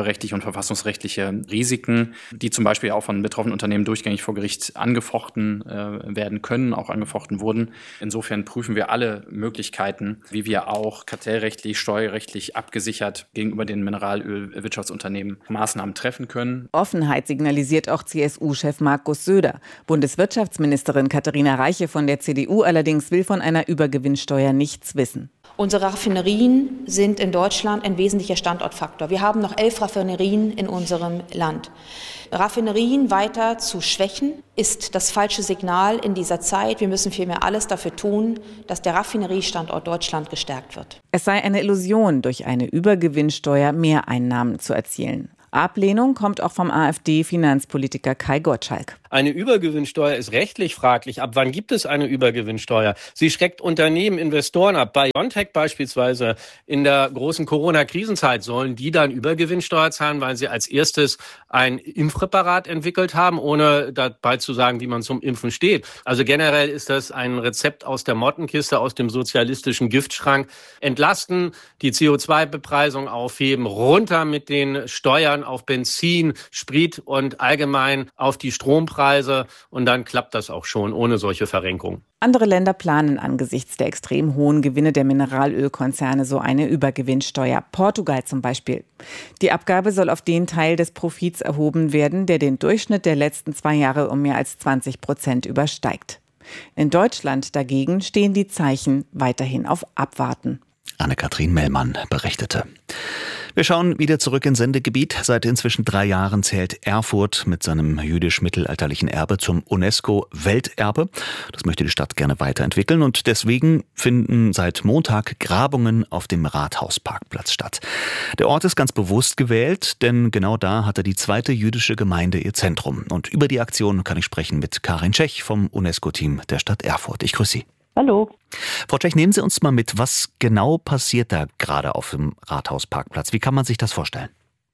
steuerrechtliche und verfassungsrechtliche Risiken, die zum Beispiel auch von betroffenen Unternehmen durchgängig vor Gericht angefochten äh, werden können, auch angefochten wurden. Insofern prüfen wir alle Möglichkeiten, wie wir auch kartellrechtlich, steuerrechtlich abgesichert gegenüber den Mineralölwirtschaftsunternehmen Maßnahmen treffen können. Offenheit signalisiert auch C S U-Chef Markus Söder. Bundeswirtschaftsministerin Katharina Reiche von der C D U allerdings will von einer Übergewinnsteuer nichts wissen. Unsere Raffinerien sind in Deutschland ein wesentlicher Standortfaktor. Wir haben noch elf Raffinerien in unserem Land. Raffinerien weiter zu schwächen, ist das falsche Signal in dieser Zeit. Wir müssen vielmehr alles dafür tun, dass der Raffineriestandort Deutschland gestärkt wird. Es sei eine Illusion, durch eine Übergewinnsteuer Mehreinnahmen zu erzielen. Ablehnung kommt auch vom AfD-Finanzpolitiker Kai Gottschalk. Eine Übergewinnsteuer ist rechtlich fraglich. Ab wann gibt es eine Übergewinnsteuer? Sie schreckt Unternehmen, Investoren ab. Bei BioNTech beispielsweise in der großen Corona-Krisenzeit sollen die dann Übergewinnsteuer zahlen, weil sie als erstes ein Impfpräparat entwickelt haben, ohne dabei zu sagen, wie man zum Impfen steht. Also generell ist das ein Rezept aus der Mottenkiste, aus dem sozialistischen Giftschrank. Entlasten, die C O zwei Bepreisung aufheben, runter mit den Steuern auf Benzin, Sprit und allgemein auf die Strompreise. Und dann klappt das auch schon ohne solche Verrenkung. Andere Länder planen angesichts der extrem hohen Gewinne der Mineralölkonzerne so eine Übergewinnsteuer. Portugal zum Beispiel. Die Abgabe soll auf den Teil des Profits erhoben werden, der den Durchschnitt der letzten zwei Jahre um mehr als zwanzig Prozent übersteigt. In Deutschland dagegen stehen die Zeichen weiterhin auf Abwarten. Anne-Kathrin Mellmann berichtete. Wir schauen wieder zurück ins Sendegebiet. Seit inzwischen drei Jahren zählt Erfurt mit seinem jüdisch-mittelalterlichen Erbe zum UNESCO-Welterbe. Das möchte die Stadt gerne weiterentwickeln und deswegen finden seit Montag Grabungen auf dem Rathausparkplatz statt. Der Ort ist ganz bewusst gewählt, denn genau da hatte die zweite jüdische Gemeinde ihr Zentrum. Und über die Aktion kann ich sprechen mit Karin Tschech vom UNESCO-Team der Stadt Erfurt. Ich grüße Sie. Hallo. Frau Tschech, nehmen Sie uns mal mit, was genau passiert da gerade auf dem Rathausparkplatz? Wie kann man sich das vorstellen?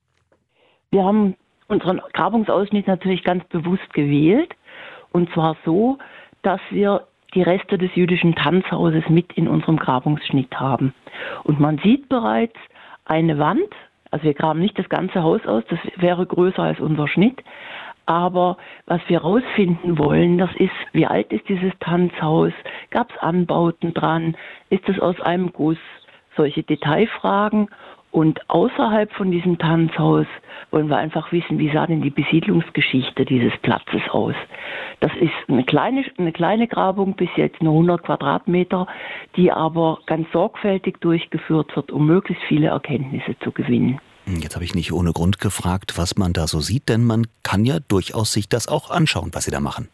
Wir haben unseren Grabungsausschnitt natürlich ganz bewusst gewählt. Und zwar so, dass wir die Reste des jüdischen Tanzhauses mit in unserem Grabungsschnitt haben. Und man sieht bereits eine Wand, also wir graben nicht das ganze Haus aus, das wäre größer als unser Schnitt. Aber was wir herausfinden wollen, das ist, wie alt ist dieses Tanzhaus? Gab es Anbauten dran? Ist es aus einem Guss? Solche Detailfragen. Und außerhalb von diesem Tanzhaus wollen wir einfach wissen, wie sah denn die Besiedlungsgeschichte dieses Platzes aus? Das ist eine kleine, eine kleine Grabung, bis jetzt nur hundert Quadratmeter, die aber ganz sorgfältig durchgeführt wird, um möglichst viele Erkenntnisse zu gewinnen. Jetzt habe ich nicht ohne Grund gefragt, was man da so sieht, denn man kann ja durchaus sich das auch anschauen, was Sie da machen.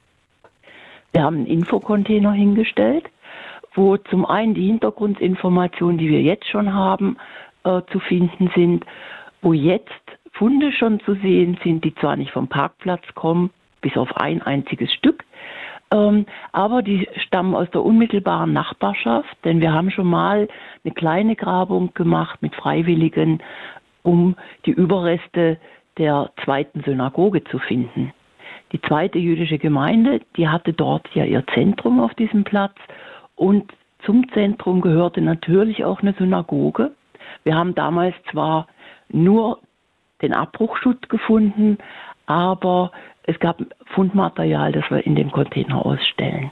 Wir haben einen Infocontainer hingestellt, wo zum einen die Hintergrundinformationen, die wir jetzt schon haben, äh, zu finden sind, wo jetzt Funde schon zu sehen sind, die zwar nicht vom Parkplatz kommen, bis auf ein einziges Stück, ähm, aber die stammen aus der unmittelbaren Nachbarschaft, denn wir haben schon mal eine kleine Grabung gemacht mit Freiwilligen, um die Überreste der zweiten Synagoge zu finden. Die zweite jüdische Gemeinde, die hatte dort ja ihr Zentrum auf diesem Platz und zum Zentrum gehörte natürlich auch eine Synagoge. Wir haben damals zwar nur den Abbruchschutt gefunden, aber es gab Fundmaterial, das wir in dem Container ausstellen.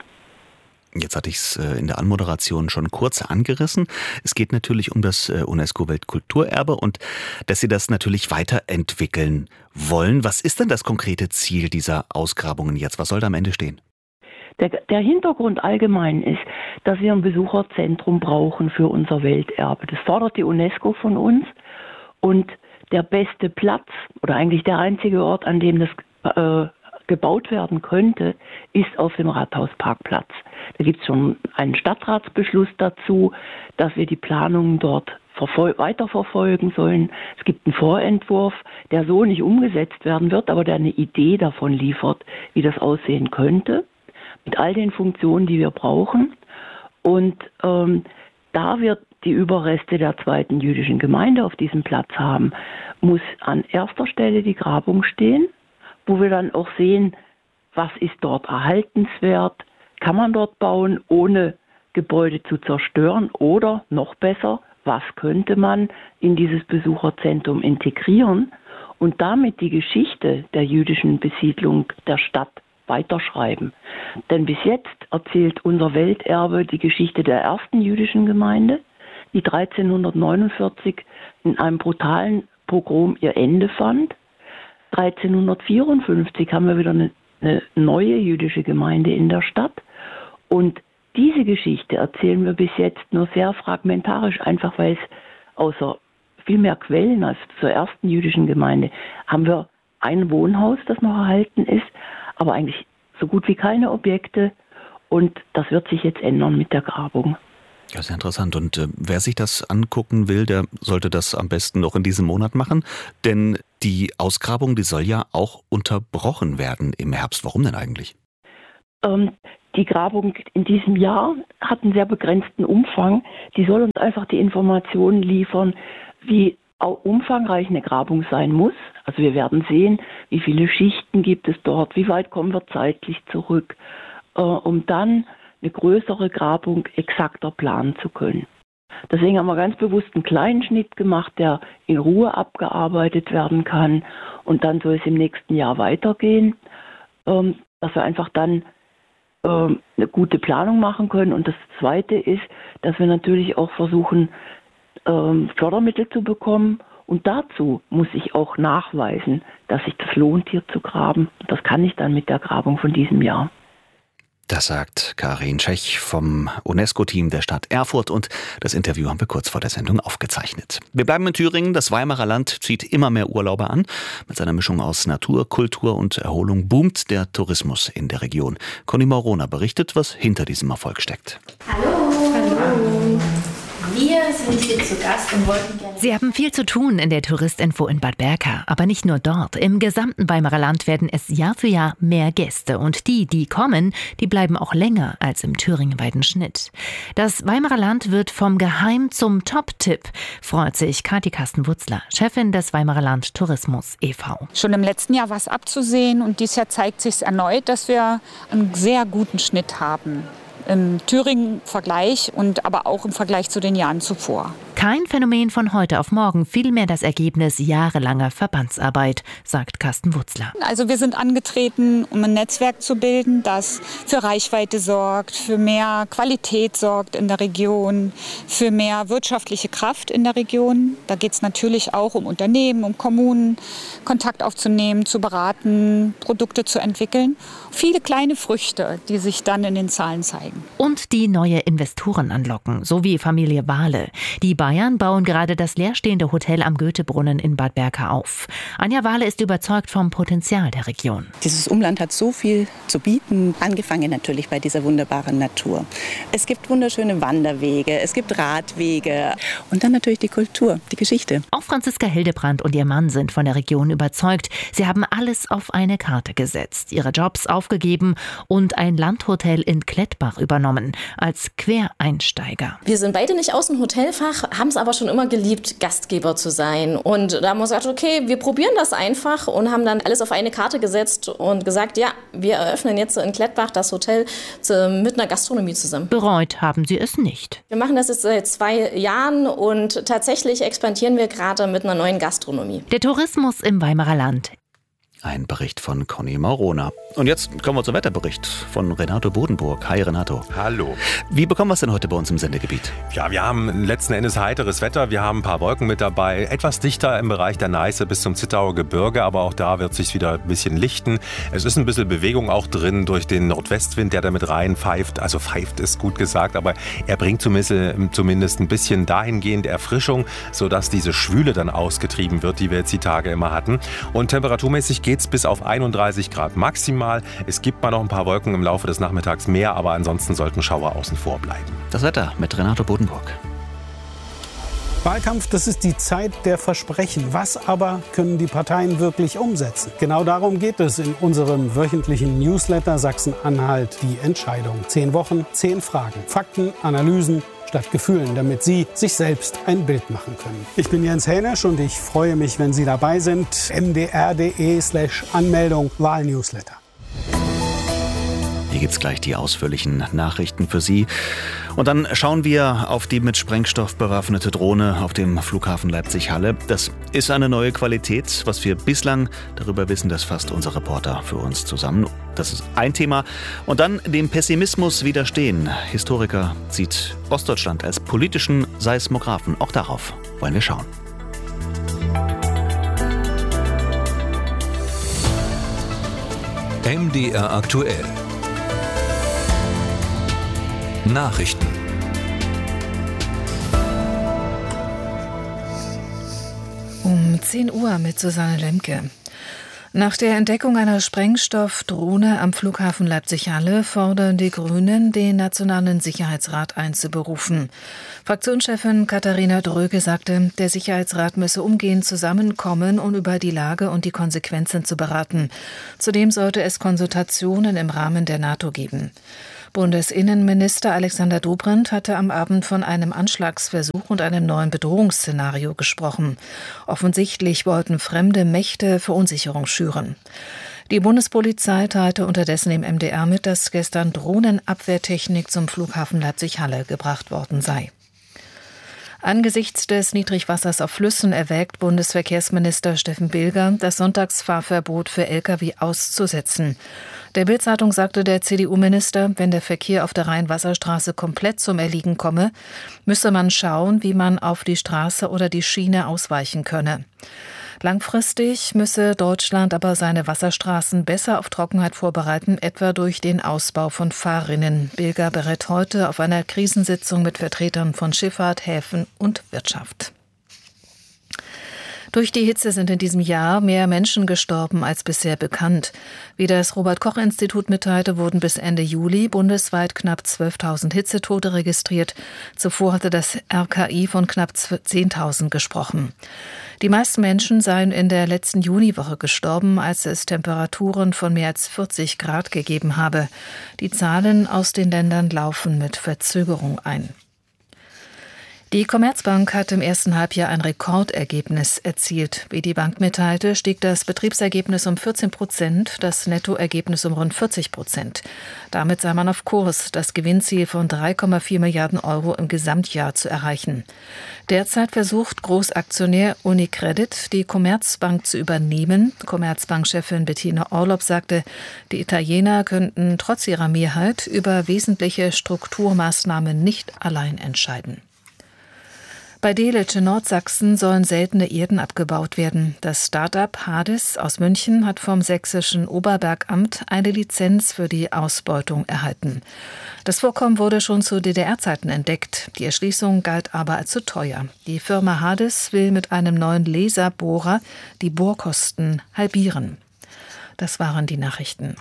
Jetzt hatte ich es in der Anmoderation schon kurz angerissen. Es geht natürlich um das UNESCO-Weltkulturerbe und dass Sie das natürlich weiterentwickeln wollen. Was ist denn das konkrete Ziel dieser Ausgrabungen jetzt? Was soll da am Ende stehen? Der, der Hintergrund allgemein ist, dass wir ein Besucherzentrum brauchen für unser Welterbe. Das fordert die UNESCO von uns. Und der beste Platz oder eigentlich der einzige Ort, an dem das äh, gebaut werden könnte, ist auf dem Rathausparkplatz. Da gibt es schon einen Stadtratsbeschluss dazu, dass wir die Planungen dort verfol- weiterverfolgen sollen. Es gibt einen Vorentwurf, der so nicht umgesetzt werden wird, aber der eine Idee davon liefert, wie das aussehen könnte, mit all den Funktionen, die wir brauchen. Und ähm, da wir die Überreste der zweiten jüdischen Gemeinde auf diesem Platz haben, muss an erster Stelle die Grabung stehen, wo wir dann auch sehen, was ist dort erhaltenswert, kann man dort bauen, ohne Gebäude zu zerstören oder noch besser, was könnte man in dieses Besucherzentrum integrieren. und damit die Geschichte der jüdischen Besiedlung der Stadt weiterschreiben. Denn bis jetzt erzählt unser Welterbe die Geschichte der ersten jüdischen Gemeinde, die dreizehnhundertneunundvierzig in einem brutalen Pogrom ihr Ende fand. dreizehnhundertvierundfünfzig haben wir wieder eine, eine neue jüdische Gemeinde in der Stadt. Und diese Geschichte erzählen wir bis jetzt nur sehr fragmentarisch, einfach weil es außer viel mehr Quellen als zur ersten jüdischen Gemeinde haben wir ein Wohnhaus, das noch erhalten ist, aber eigentlich so gut wie keine Objekte. Und das wird sich jetzt ändern mit der Grabung. Ja, sehr interessant. Und äh, wer sich das angucken will, der sollte das am besten noch in diesem Monat machen. Denn die Ausgrabung, die soll ja auch unterbrochen werden im Herbst. Warum denn eigentlich? Ähm, die Grabung in diesem Jahr hat einen sehr begrenzten Umfang. Die soll uns einfach die Informationen liefern, wie umfangreich eine Grabung sein muss. Also wir werden sehen, wie viele Schichten gibt es dort, wie weit kommen wir zeitlich zurück, äh, um dann eine größere Grabung exakter planen zu können. Deswegen haben wir ganz bewusst einen kleinen Schnitt gemacht, der in Ruhe abgearbeitet werden kann. Und dann soll es im nächsten Jahr weitergehen, ähm, dass wir einfach dann ähm, eine gute Planung machen können. Und das Zweite ist, dass wir natürlich auch versuchen, ähm, Fördermittel zu bekommen. Und dazu muss ich auch nachweisen, dass sich das lohnt, hier zu graben. Und das kann ich dann mit der Grabung von diesem Jahr. Das sagt Karin Tschech vom UNESCO-Team der Stadt Erfurt und das Interview haben wir kurz vor der Sendung aufgezeichnet. Wir bleiben in Thüringen. Das Weimarer Land zieht immer mehr Urlauber an. Mit seiner Mischung aus Natur, Kultur und Erholung boomt der Tourismus in der Region. Conny Morona berichtet, was hinter diesem Erfolg steckt. Hallo. Hallo. Wir sind hier zu Gast und wollten gerne... Sie haben viel zu tun in der Touristinfo in Bad Berka. Aber nicht nur dort. Im gesamten Weimarer Land werden es Jahr für Jahr mehr Gäste. Und die, die kommen, die bleiben auch länger als im thüringenweiten Schnitt. Das Weimarer Land wird vom Geheim zum Top-Tipp, freut sich Kathi Kasten-Wutzler, Chefin des Weimarer Land Tourismus e V Schon im letzten Jahr war es abzusehen und dieses Jahr zeigt sich erneut, dass wir einen sehr guten Schnitt haben. Im Thüringen-Vergleich und aber auch im Vergleich zu den Jahren zuvor. Kein Phänomen von heute auf morgen, vielmehr das Ergebnis jahrelanger Verbandsarbeit, sagt Carsten Wutzler. Also wir sind angetreten, um ein Netzwerk zu bilden, das für Reichweite sorgt, für mehr Qualität sorgt in der Region, für mehr wirtschaftliche Kraft in der Region. Da geht es natürlich auch um Unternehmen, um Kommunen, Kontakt aufzunehmen, zu beraten, Produkte zu entwickeln. Viele kleine Früchte, die sich dann in den Zahlen zeigen. Und die neue Investoren anlocken, so wie Familie Wahle. Die Bayern bauen gerade das leerstehende Hotel am Goethebrunnen in Bad Berka auf. Anja Wahle ist überzeugt vom Potenzial der Region. Dieses Umland hat so viel zu bieten, angefangen natürlich bei dieser wunderbaren Natur. Es gibt wunderschöne Wanderwege, es gibt Radwege und dann natürlich die Kultur, die Geschichte. Auch Franziska Hildebrand und ihr Mann sind von der Region überzeugt. Sie haben alles auf eine Karte gesetzt, ihre Jobs aufgegeben und ein Landhotel in Klettbach übernommen, als Quereinsteiger. Wir sind beide nicht aus dem Hotelfach, haben es aber schon immer geliebt, Gastgeber zu sein. Und da haben wir gesagt, okay, wir probieren das einfach und haben dann alles auf eine Karte gesetzt und gesagt, ja, wir eröffnen jetzt in Klettbach das Hotel mit einer Gastronomie zusammen. Bereut haben sie es nicht. Wir machen das jetzt seit zwei Jahren und tatsächlich expandieren wir gerade mit einer neuen Gastronomie. Der Tourismus im Weimarer Land. Ein Bericht von Conny Morona. Und jetzt kommen wir zum Wetterbericht von Renato Bodenburg. Hi Renato. Hallo. Wie bekommen wir es denn heute bei uns im Sendegebiet? Ja, wir haben letzten Endes heiteres Wetter. Wir haben ein paar Wolken mit dabei. Etwas dichter im Bereich der Neiße bis zum Zittauer Gebirge. Aber auch da wird es sich wieder ein bisschen lichten. Es ist ein bisschen Bewegung auch drin durch den Nordwestwind, der da mit rein pfeift. Also pfeift ist gut gesagt, aber er bringt zumindest ein bisschen dahingehend Erfrischung, sodass diese Schwüle dann ausgetrieben wird, die wir jetzt die Tage immer hatten. Und temperaturmäßig geht geht's bis auf einunddreißig Grad maximal. Es gibt mal noch ein paar Wolken im Laufe des Nachmittags mehr, aber ansonsten sollten Schauer außen vor bleiben. Das Wetter mit Renato Bodenburg. Wahlkampf, das ist die Zeit der Versprechen. Was aber können die Parteien wirklich umsetzen? Genau darum geht es in unserem wöchentlichen Newsletter Sachsen-Anhalt, die Entscheidung. Zehn Wochen, zehn Fragen, Fakten, Analysen statt Gefühlen, damit Sie sich selbst ein Bild machen können. Ich bin Jens Hänisch und ich freue mich, wenn Sie dabei sind. m d r punkt d e slash Anmeldung Wahlnewsletter. Hier gibt's gleich die ausführlichen Nachrichten für Sie. Und dann schauen wir auf die mit Sprengstoff bewaffnete Drohne auf dem Flughafen Leipzig-Halle. Das ist eine neue Qualität. Was wir bislang darüber wissen, das fasst unser Reporter für uns zusammen. Das ist ein Thema. Und dann dem Pessimismus widerstehen. Historiker sieht Ostdeutschland als politischen Seismographen. Auch darauf wollen wir schauen. M D R aktuell. Nachrichten. Um zehn Uhr mit Susanne Lemke. Nach der Entdeckung einer Sprengstoffdrohne am Flughafen Leipzig-Halle fordern die Grünen, den Nationalen Sicherheitsrat einzuberufen. Fraktionschefin Katharina Dröge sagte, der Sicherheitsrat müsse umgehend zusammenkommen, um über die Lage und die Konsequenzen zu beraten. Zudem sollte es Konsultationen im Rahmen der NATO geben. Bundesinnenminister Alexander Dobrindt hatte am Abend von einem Anschlagsversuch und einem neuen Bedrohungsszenario gesprochen. Offensichtlich wollten fremde Mächte Verunsicherung schüren. Die Bundespolizei teilte unterdessen im M D R mit, dass gestern Drohnenabwehrtechnik zum Flughafen Leipzig-Halle gebracht worden sei. Angesichts des Niedrigwassers auf Flüssen erwägt Bundesverkehrsminister Steffen Bilger, das Sonntagsfahrverbot für L K W auszusetzen. Der Bild-Zeitung sagte der C D U-Minister, wenn der Verkehr auf der Rhein-Wasserstraße komplett zum Erliegen komme, müsse man schauen, wie man auf die Straße oder die Schiene ausweichen könne. Langfristig müsse Deutschland aber seine Wasserstraßen besser auf Trockenheit vorbereiten, etwa durch den Ausbau von Fahrrinnen. Bilger berät heute auf einer Krisensitzung mit Vertretern von Schifffahrt, Häfen und Wirtschaft. Durch die Hitze sind in diesem Jahr mehr Menschen gestorben als bisher bekannt. Wie das Robert-Koch-Institut mitteilte, wurden bis Ende Juli bundesweit knapp zwölftausend Hitzetote registriert. Zuvor hatte das R K I von knapp zehntausend gesprochen. Die meisten Menschen seien in der letzten Juniwoche gestorben, als es Temperaturen von mehr als vierzig Grad gegeben habe. Die Zahlen aus den Ländern laufen mit Verzögerung ein. Die Commerzbank hat im ersten Halbjahr ein Rekordergebnis erzielt. Wie die Bank mitteilte, stieg das Betriebsergebnis um vierzehn Prozent, das Nettoergebnis um rund vierzig Prozent. Damit sei man auf Kurs, das Gewinnziel von drei Komma vier Milliarden Euro im Gesamtjahr zu erreichen. Derzeit versucht Großaktionär Unicredit, die Commerzbank zu übernehmen. Commerzbank-Chefin Bettina Orlopp sagte, die Italiener könnten trotz ihrer Mehrheit über wesentliche Strukturmaßnahmen nicht allein entscheiden. Bei Delitzsch in Nordsachsen sollen seltene Erden abgebaut werden. Das Start-up Hades aus München hat vom sächsischen Oberbergamt eine Lizenz für die Ausbeutung erhalten. Das Vorkommen wurde schon zu D D R-Zeiten entdeckt. Die Erschließung galt aber als zu teuer. Die Firma Hades will mit einem neuen Laserbohrer die Bohrkosten halbieren. Das waren die Nachrichten.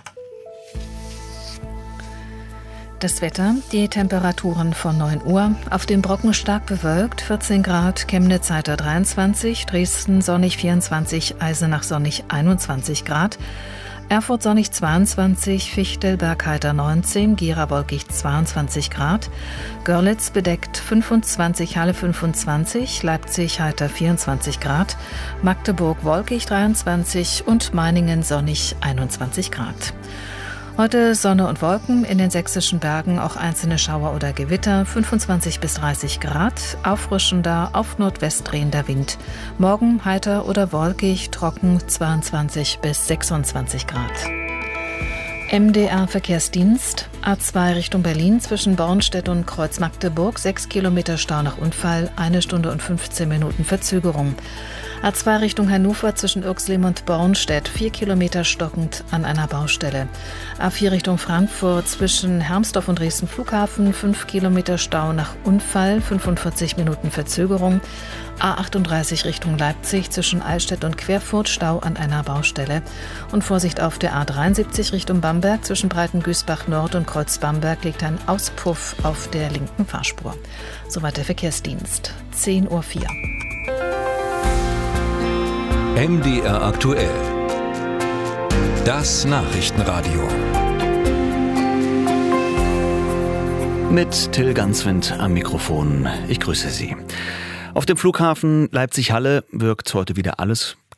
Das Wetter, die Temperaturen von neun Uhr. Auf dem Brocken stark bewölkt, vierzehn Grad, Chemnitz heiter dreiundzwanzig, Dresden sonnig vierundzwanzig, Eisenach sonnig einundzwanzig Grad, Erfurt sonnig zweiundzwanzig, Fichtelberg heiter neunzehn, Gera wolkig zweiundzwanzig Grad, Görlitz bedeckt fünfundzwanzig, Halle fünfundzwanzig, Leipzig heiter vierundzwanzig Grad, Magdeburg wolkig dreiundzwanzig und Meiningen sonnig einundzwanzig Grad. Heute Sonne und Wolken, in den sächsischen Bergen auch einzelne Schauer oder Gewitter, fünfundzwanzig bis dreißig Grad, auffrischender, auf Nordwest drehender Wind. Morgen heiter oder wolkig, trocken, zweiundzwanzig bis sechsundzwanzig Grad. M D R-Verkehrsdienst, A zwei Richtung Berlin zwischen Bornstedt und Kreuz Magdeburg, sechs Kilometer Stau nach Unfall, eine Stunde und fünfzehn Minuten Verzögerung. A zwei Richtung Hannover zwischen Irxleben und Bornstedt, vier Kilometer stockend an einer Baustelle. A vier Richtung Frankfurt zwischen Hermsdorf und Dresden Flughafen, fünf Kilometer Stau nach Unfall, fünfundvierzig Minuten Verzögerung. A achtunddreißig Richtung Leipzig zwischen Allstedt und Querfurt, Stau an einer Baustelle. Und Vorsicht auf der A dreiundsiebzig Richtung Bamberg zwischen Breitengüßbach Nord und Kreuz Bamberg liegt ein Auspuff auf der linken Fahrspur. Soweit der Verkehrsdienst. zehn Uhr vier. M D R aktuell. Das Nachrichtenradio. Mit Till Ganswind am Mikrofon. Ich grüße Sie. Auf dem Flughafen Leipzig-Halle wirkt heute wieder alles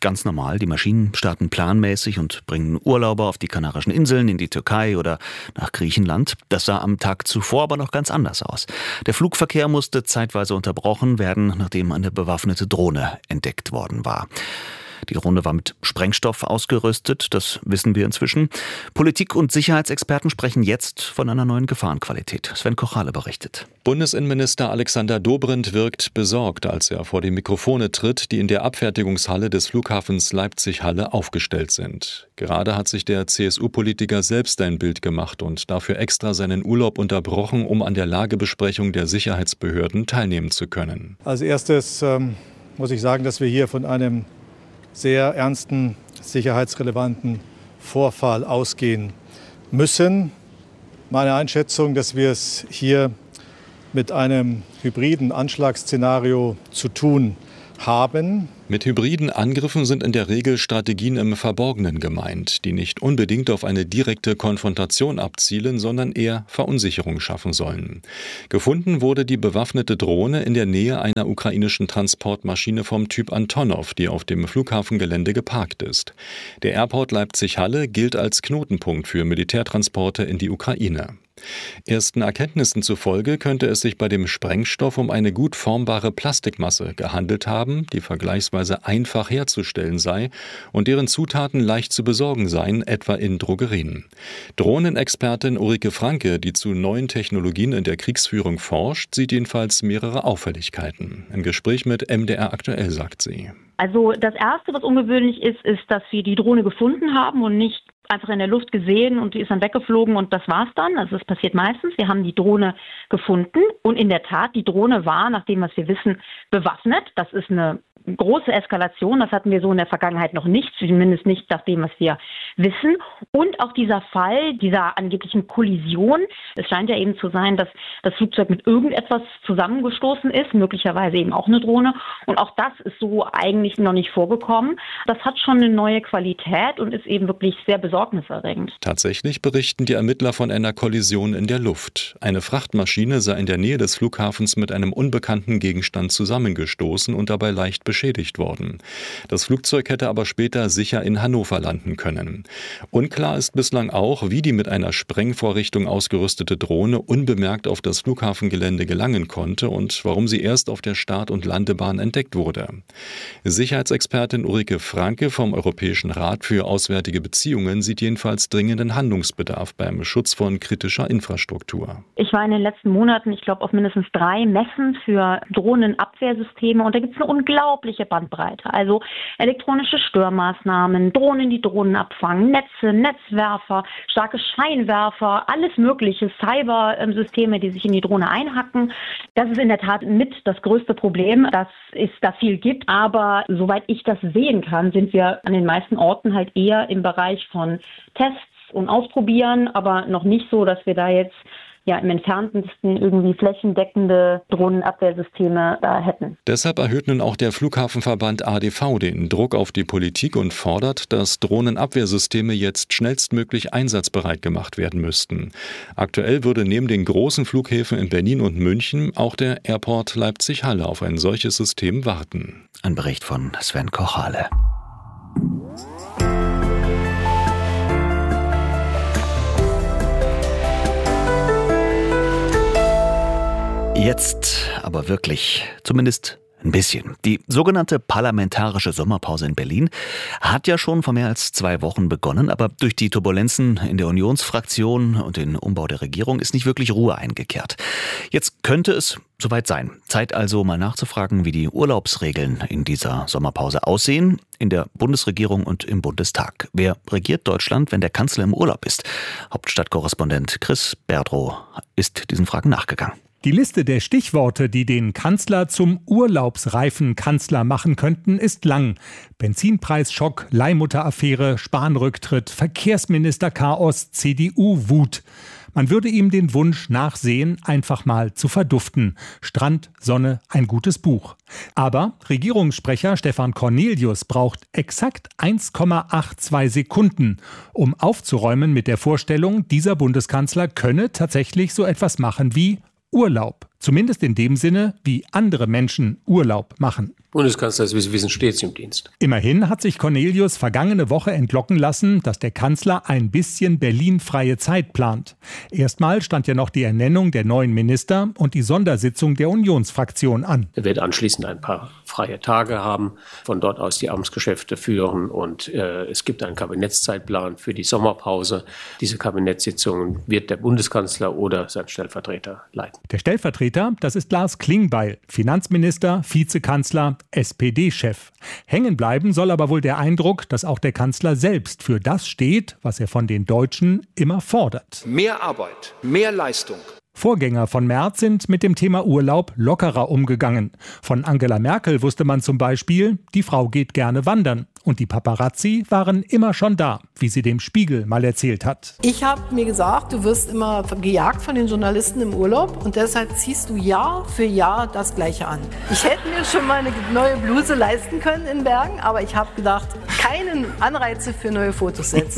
ganz normal. Die Maschinen starten planmäßig und bringen Urlauber auf die Kanarischen Inseln, in die Türkei oder nach Griechenland. Das sah am Tag zuvor aber noch ganz anders aus. Der Flugverkehr musste zeitweise unterbrochen werden, nachdem eine bewaffnete Drohne entdeckt worden war. Die Drohne war mit Sprengstoff ausgerüstet, das wissen wir inzwischen. Politik- und Sicherheitsexperten sprechen jetzt von einer neuen Gefahrenqualität. Sven Kochale berichtet. Bundesinnenminister Alexander Dobrindt wirkt besorgt, als er vor die Mikrofone tritt, die in der Abfertigungshalle des Flughafens Leipzig-Halle aufgestellt sind. Gerade hat sich der C S U-Politiker selbst ein Bild gemacht und dafür extra seinen Urlaub unterbrochen, um an der Lagebesprechung der Sicherheitsbehörden teilnehmen zu können. Als erstes ähm, muss ich sagen, dass wir hier von einem sehr ernsten, sicherheitsrelevanten Vorfall ausgehen müssen. Meine Einschätzung, dass wir es hier mit einem hybriden Anschlagsszenario zu tun haben. Mit hybriden Angriffen sind in der Regel Strategien im Verborgenen gemeint, die nicht unbedingt auf eine direkte Konfrontation abzielen, sondern eher Verunsicherung schaffen sollen. Gefunden wurde die bewaffnete Drohne in der Nähe einer ukrainischen Transportmaschine vom Typ Antonov, die auf dem Flughafengelände geparkt ist. Der Airport Leipzig-Halle gilt als Knotenpunkt für Militärtransporte in die Ukraine. Ersten Erkenntnissen zufolge könnte es sich bei dem Sprengstoff um eine gut formbare Plastikmasse gehandelt haben, die vergleichsweise einfach herzustellen sei und deren Zutaten leicht zu besorgen seien, etwa in Drogerien. Drohnenexpertin Ulrike Franke, die zu neuen Technologien in der Kriegsführung forscht, sieht jedenfalls mehrere Auffälligkeiten. Im Gespräch mit M D R aktuell sagt sie: Also das Erste, was ungewöhnlich ist, ist, dass wir die Drohne gefunden haben und nicht einfach in der Luft gesehen und die ist dann weggeflogen und das war's dann. Also das passiert meistens. Wir haben die Drohne gefunden und in der Tat, die Drohne war, nach dem, was wir wissen, bewaffnet. Das ist eine große Eskalation. Das hatten wir so in der Vergangenheit noch nicht, zumindest nicht nach dem, was wir wissen. Und auch dieser Fall dieser angeblichen Kollision. Es scheint ja eben zu sein, dass das Flugzeug mit irgendetwas zusammengestoßen ist, möglicherweise eben auch eine Drohne. Und auch das ist so eigentlich noch nicht vorgekommen. Das hat schon eine neue Qualität und ist eben wirklich sehr besorgniserregend. Tatsächlich berichten die Ermittler von einer Kollision in der Luft. Eine Frachtmaschine sei in der Nähe des Flughafens mit einem unbekannten Gegenstand zusammengestoßen und dabei leicht beschädigt worden. Das Flugzeug hätte aber später sicher in Hannover landen können. Unklar ist bislang auch, wie die mit einer Sprengvorrichtung ausgerüstete Drohne unbemerkt auf das Flughafengelände gelangen konnte und warum sie erst auf der Start- und Landebahn entdeckt wurde. Sicherheitsexpertin Ulrike Franke vom Europäischen Rat für Auswärtige Beziehungen sieht jedenfalls dringenden Handlungsbedarf beim Schutz von kritischer Infrastruktur. Ich war in den letzten Monaten, ich glaube, auf mindestens drei Messen für Drohnenabwehrsysteme und da gibt es eine unglaubliche Bandbreite. Also elektronische Störmaßnahmen, Drohnen, die Drohnen abfangen, Netze, Netzwerfer, starke Scheinwerfer, alles mögliche, Cybersysteme, die sich in die Drohne einhacken. Das ist in der Tat mit das größte Problem, dass es da viel gibt. Aber soweit ich das sehen kann, sind wir an den meisten Orten halt eher im Bereich von Tests und Ausprobieren, aber noch nicht so, dass wir da jetzt ja im entferntesten irgendwie flächendeckende Drohnenabwehrsysteme da hätten. Deshalb erhöht nun auch der Flughafenverband A D V den Druck auf die Politik und fordert, dass Drohnenabwehrsysteme jetzt schnellstmöglich einsatzbereit gemacht werden müssten. Aktuell würde neben den großen Flughäfen in Berlin und München auch der Airport Leipzig-Halle auf ein solches System warten. Ein Bericht von Sven Kochale. Jetzt aber wirklich, zumindest ein bisschen. Die sogenannte parlamentarische Sommerpause in Berlin hat ja schon vor mehr als zwei Wochen begonnen, aber durch die Turbulenzen in der Unionsfraktion und den Umbau der Regierung ist nicht wirklich Ruhe eingekehrt. Jetzt könnte es soweit sein. Zeit also mal nachzufragen, wie die Urlaubsregeln in dieser Sommerpause aussehen, in der Bundesregierung und im Bundestag. Wer regiert Deutschland, wenn der Kanzler im Urlaub ist? Hauptstadtkorrespondent Chris Berdrow ist diesen Fragen nachgegangen. Die Liste der Stichworte, die den Kanzler zum urlaubsreifen Kanzler machen könnten, ist lang. Benzinpreisschock, Leihmutteraffäre, Spahn-Rücktritt, Verkehrsminister-Chaos, C D U-Wut. Man würde ihm den Wunsch nachsehen, einfach mal zu verduften. Strand, Sonne, ein gutes Buch. Aber Regierungssprecher Stefan Cornelius braucht exakt eins Komma zweiundachtzig Sekunden, um aufzuräumen mit der Vorstellung, dieser Bundeskanzler könne tatsächlich so etwas machen wie Urlaub. Zumindest in dem Sinne, wie andere Menschen Urlaub machen. Bundeskanzler ist, wie Sie wissen, stets im Dienst. Immerhin hat sich Cornelius vergangene Woche entlocken lassen, dass der Kanzler ein bisschen Berlin-freie Zeit plant. Erstmal stand ja noch die Ernennung der neuen Minister und die Sondersitzung der Unionsfraktion an. Er wird anschließend ein paar freie Tage haben, von dort aus die Amtsgeschäfte führen und äh, es gibt einen Kabinettszeitplan für die Sommerpause. Diese Kabinettssitzungen wird der Bundeskanzler oder sein Stellvertreter leiten. Der Stellvertreter, das ist Lars Klingbeil, Finanzminister, Vizekanzler, S P D-Chef. Hängen bleiben soll aber wohl der Eindruck, dass auch der Kanzler selbst für das steht, was er von den Deutschen immer fordert. Mehr Arbeit, mehr Leistung. Vorgänger von Merz sind mit dem Thema Urlaub lockerer umgegangen. Von Angela Merkel wusste man zum Beispiel, die Frau geht gerne wandern. Und die Paparazzi waren immer schon da, wie sie dem Spiegel mal erzählt hat. Ich habe mir gesagt, du wirst immer gejagt von den Journalisten im Urlaub und deshalb ziehst du Jahr für Jahr das Gleiche an. Ich hätte mir schon mal eine neue Bluse leisten können in Bergen, aber ich habe gedacht, keinen Anreize für neue Fotos setzen.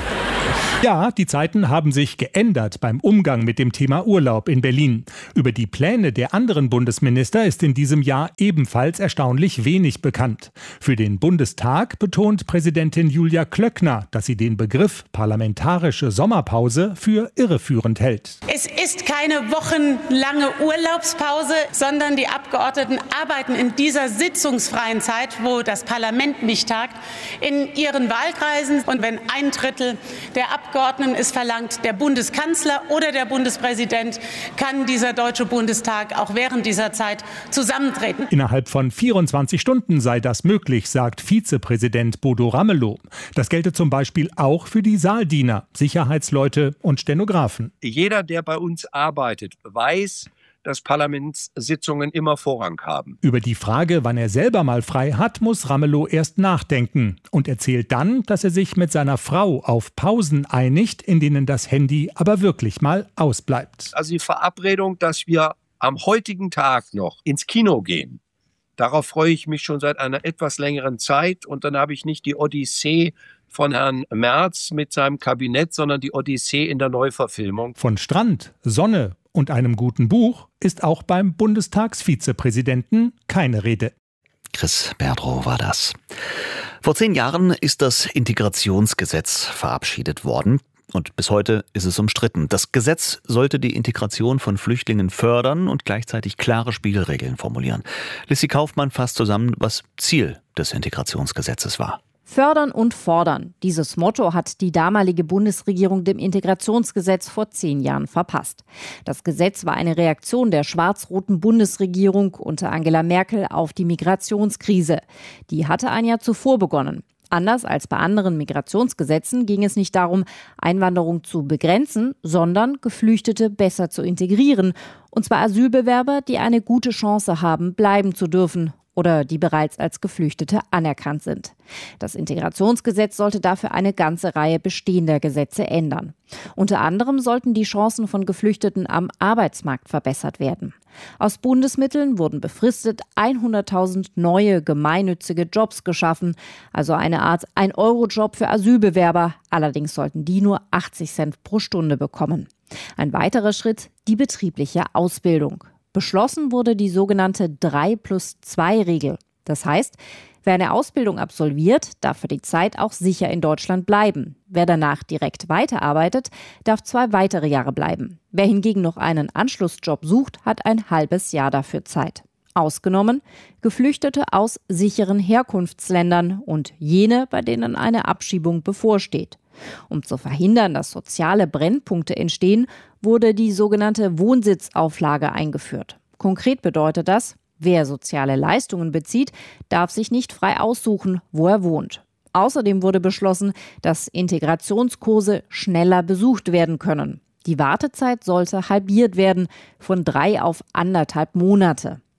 Ja, die Zeiten haben sich geändert beim Umgang mit dem Thema Urlaub in Berlin. Über die Pläne der anderen Bundesminister ist in diesem Jahr ebenfalls erstaunlich wenig bekannt. Für den Bundestag betont Präsidentin Julia Klöckner, dass sie den Begriff parlamentarische Sommerpause für irreführend hält. Es ist keine wochenlange Urlaubspause, sondern die Abgeordneten arbeiten in dieser sitzungsfreien Zeit, wo das Parlament nicht tagt, in ihren Wahlkreisen. Und wenn ein Drittel der Abgeordneten es verlangt, der Bundeskanzler oder der Bundespräsident, kann dieser Deutsche Bundestag auch während dieser Zeit zusammentreten. Innerhalb von vierundzwanzig Stunden sei das möglich, sagt Vizepräsident Bodo Ramelow. Das gelte zum Beispiel auch für die Saaldiener, Sicherheitsleute und Stenografen. Jeder, der bei uns arbeitet, weiß, dass Parlamentssitzungen immer Vorrang haben. Über die Frage, wann er selber mal frei hat, muss Ramelow erst nachdenken und erzählt dann, dass er sich mit seiner Frau auf Pausen einigt, in denen das Handy aber wirklich mal ausbleibt. Also die Verabredung, dass wir am heutigen Tag noch ins Kino gehen, darauf freue ich mich schon seit einer etwas längeren Zeit und dann habe ich nicht die Odyssee von Herrn Merz mit seinem Kabinett, sondern die Odyssee in der Neuverfilmung. Von Strand, Sonne und einem guten Buch ist auch beim Bundestagsvizepräsidenten keine Rede. Chris Berdrow war das. Vor zehn Jahren ist das Integrationsgesetz verabschiedet worden. Und bis heute ist es umstritten. Das Gesetz sollte die Integration von Flüchtlingen fördern und gleichzeitig klare Spielregeln formulieren. Lissy Kaufmann fasst zusammen, was Ziel des Integrationsgesetzes war. Fördern und fordern. Dieses Motto hat die damalige Bundesregierung dem Integrationsgesetz vor zehn Jahren verpasst. Das Gesetz war eine Reaktion der schwarz-roten Bundesregierung unter Angela Merkel auf die Migrationskrise. Die hatte ein Jahr zuvor begonnen. Anders als bei anderen Migrationsgesetzen ging es nicht darum, Einwanderung zu begrenzen, sondern Geflüchtete besser zu integrieren. Und zwar Asylbewerber, die eine gute Chance haben, bleiben zu dürfen oder die bereits als Geflüchtete anerkannt sind. Das Integrationsgesetz sollte dafür eine ganze Reihe bestehender Gesetze ändern. Unter anderem sollten die Chancen von Geflüchteten am Arbeitsmarkt verbessert werden. Aus Bundesmitteln wurden befristet hunderttausend neue gemeinnützige Jobs geschaffen, also eine Art ein-Euro-Job für Asylbewerber. Allerdings sollten die nur achtzig Cent pro Stunde bekommen. Ein weiterer Schritt, die betriebliche Ausbildung. Beschlossen wurde die sogenannte drei plus zwei Regel. Das heißt, wer eine Ausbildung absolviert, darf für die Zeit auch sicher in Deutschland bleiben. Wer danach direkt weiterarbeitet, darf zwei weitere Jahre bleiben. Wer hingegen noch einen Anschlussjob sucht, hat ein halbes Jahr dafür Zeit. Ausgenommen Geflüchtete aus sicheren Herkunftsländern und jene, bei denen eine Abschiebung bevorsteht. Um zu verhindern, dass soziale Brennpunkte entstehen, wurde die sogenannte Wohnsitzauflage eingeführt. Konkret bedeutet das, wer soziale Leistungen bezieht, darf sich nicht frei aussuchen, wo er wohnt. Außerdem wurde beschlossen, dass Integrationskurse schneller besucht werden können. Die Wartezeit sollte halbiert werden, von drei auf anderthalb Monate.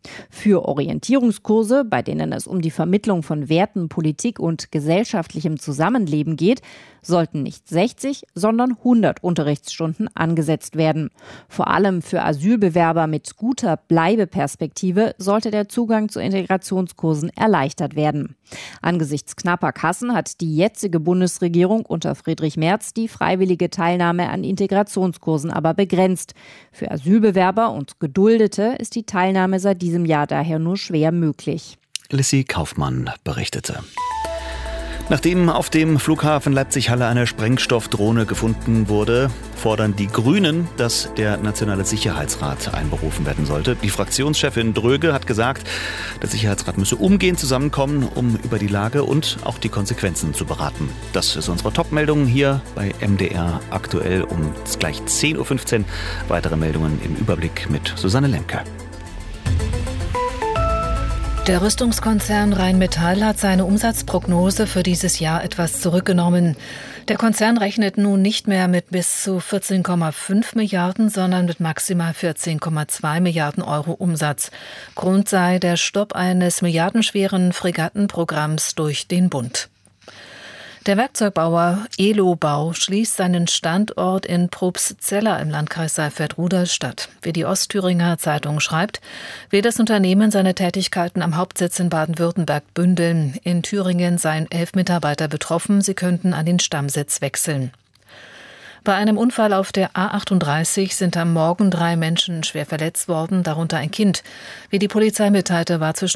Für Orientierungskurse, bei denen es um die Vermittlung von Werten, Politik und gesellschaftlichem Zusammenleben geht, sollten nicht sechzig, sondern hundert Unterrichtsstunden angesetzt werden. Vor allem für Asylbewerber mit guter Bleibeperspektive sollte der Zugang zu Integrationskursen erleichtert werden. Angesichts knapper Kassen hat die jetzige Bundesregierung unter Friedrich Merz die freiwillige Teilnahme an Integrationskursen aber begrenzt. Für Asylbewerber und Geduldete ist die Teilnahme seit diesem Jahr daher nur schwer möglich. Lissy Kaufmann berichtete. Nachdem auf dem Flughafen Leipzig-Halle eine Sprengstoffdrohne gefunden wurde, fordern die Grünen, dass der Nationale Sicherheitsrat einberufen werden sollte. Die Fraktionschefin Dröge hat gesagt, der Sicherheitsrat müsse umgehend zusammenkommen, um über die Lage und auch die Konsequenzen zu beraten. Das ist unsere Top-Meldung hier bei M D R aktuell um gleich zehn Uhr fünfzehn. Weitere Meldungen im Überblick mit Susanne Lemke. Der Rüstungskonzern Rheinmetall hat seine Umsatzprognose für dieses Jahr etwas zurückgenommen. Der Konzern rechnet nun nicht mehr mit bis zu vierzehn Komma fünf Milliarden, sondern mit maximal vierzehn Komma zwei Milliarden Euro Umsatz. Grund sei der Stopp eines milliardenschweren Fregattenprogramms durch den Bund. Der Werkzeugbauer Elo-Bau schließt seinen Standort in Probstzella im Landkreis Saalfeld-Rudolstadt. Wie die Ostthüringer Zeitung schreibt, will das Unternehmen seine Tätigkeiten am Hauptsitz in Baden-Württemberg bündeln. In Thüringen seien elf Mitarbeiter betroffen, sie könnten an den Stammsitz wechseln. Bei einem Unfall auf der A achtunddreißig sind am Morgen drei Menschen schwer verletzt worden, darunter ein Kind. Wie die Polizei mitteilte, war zwischen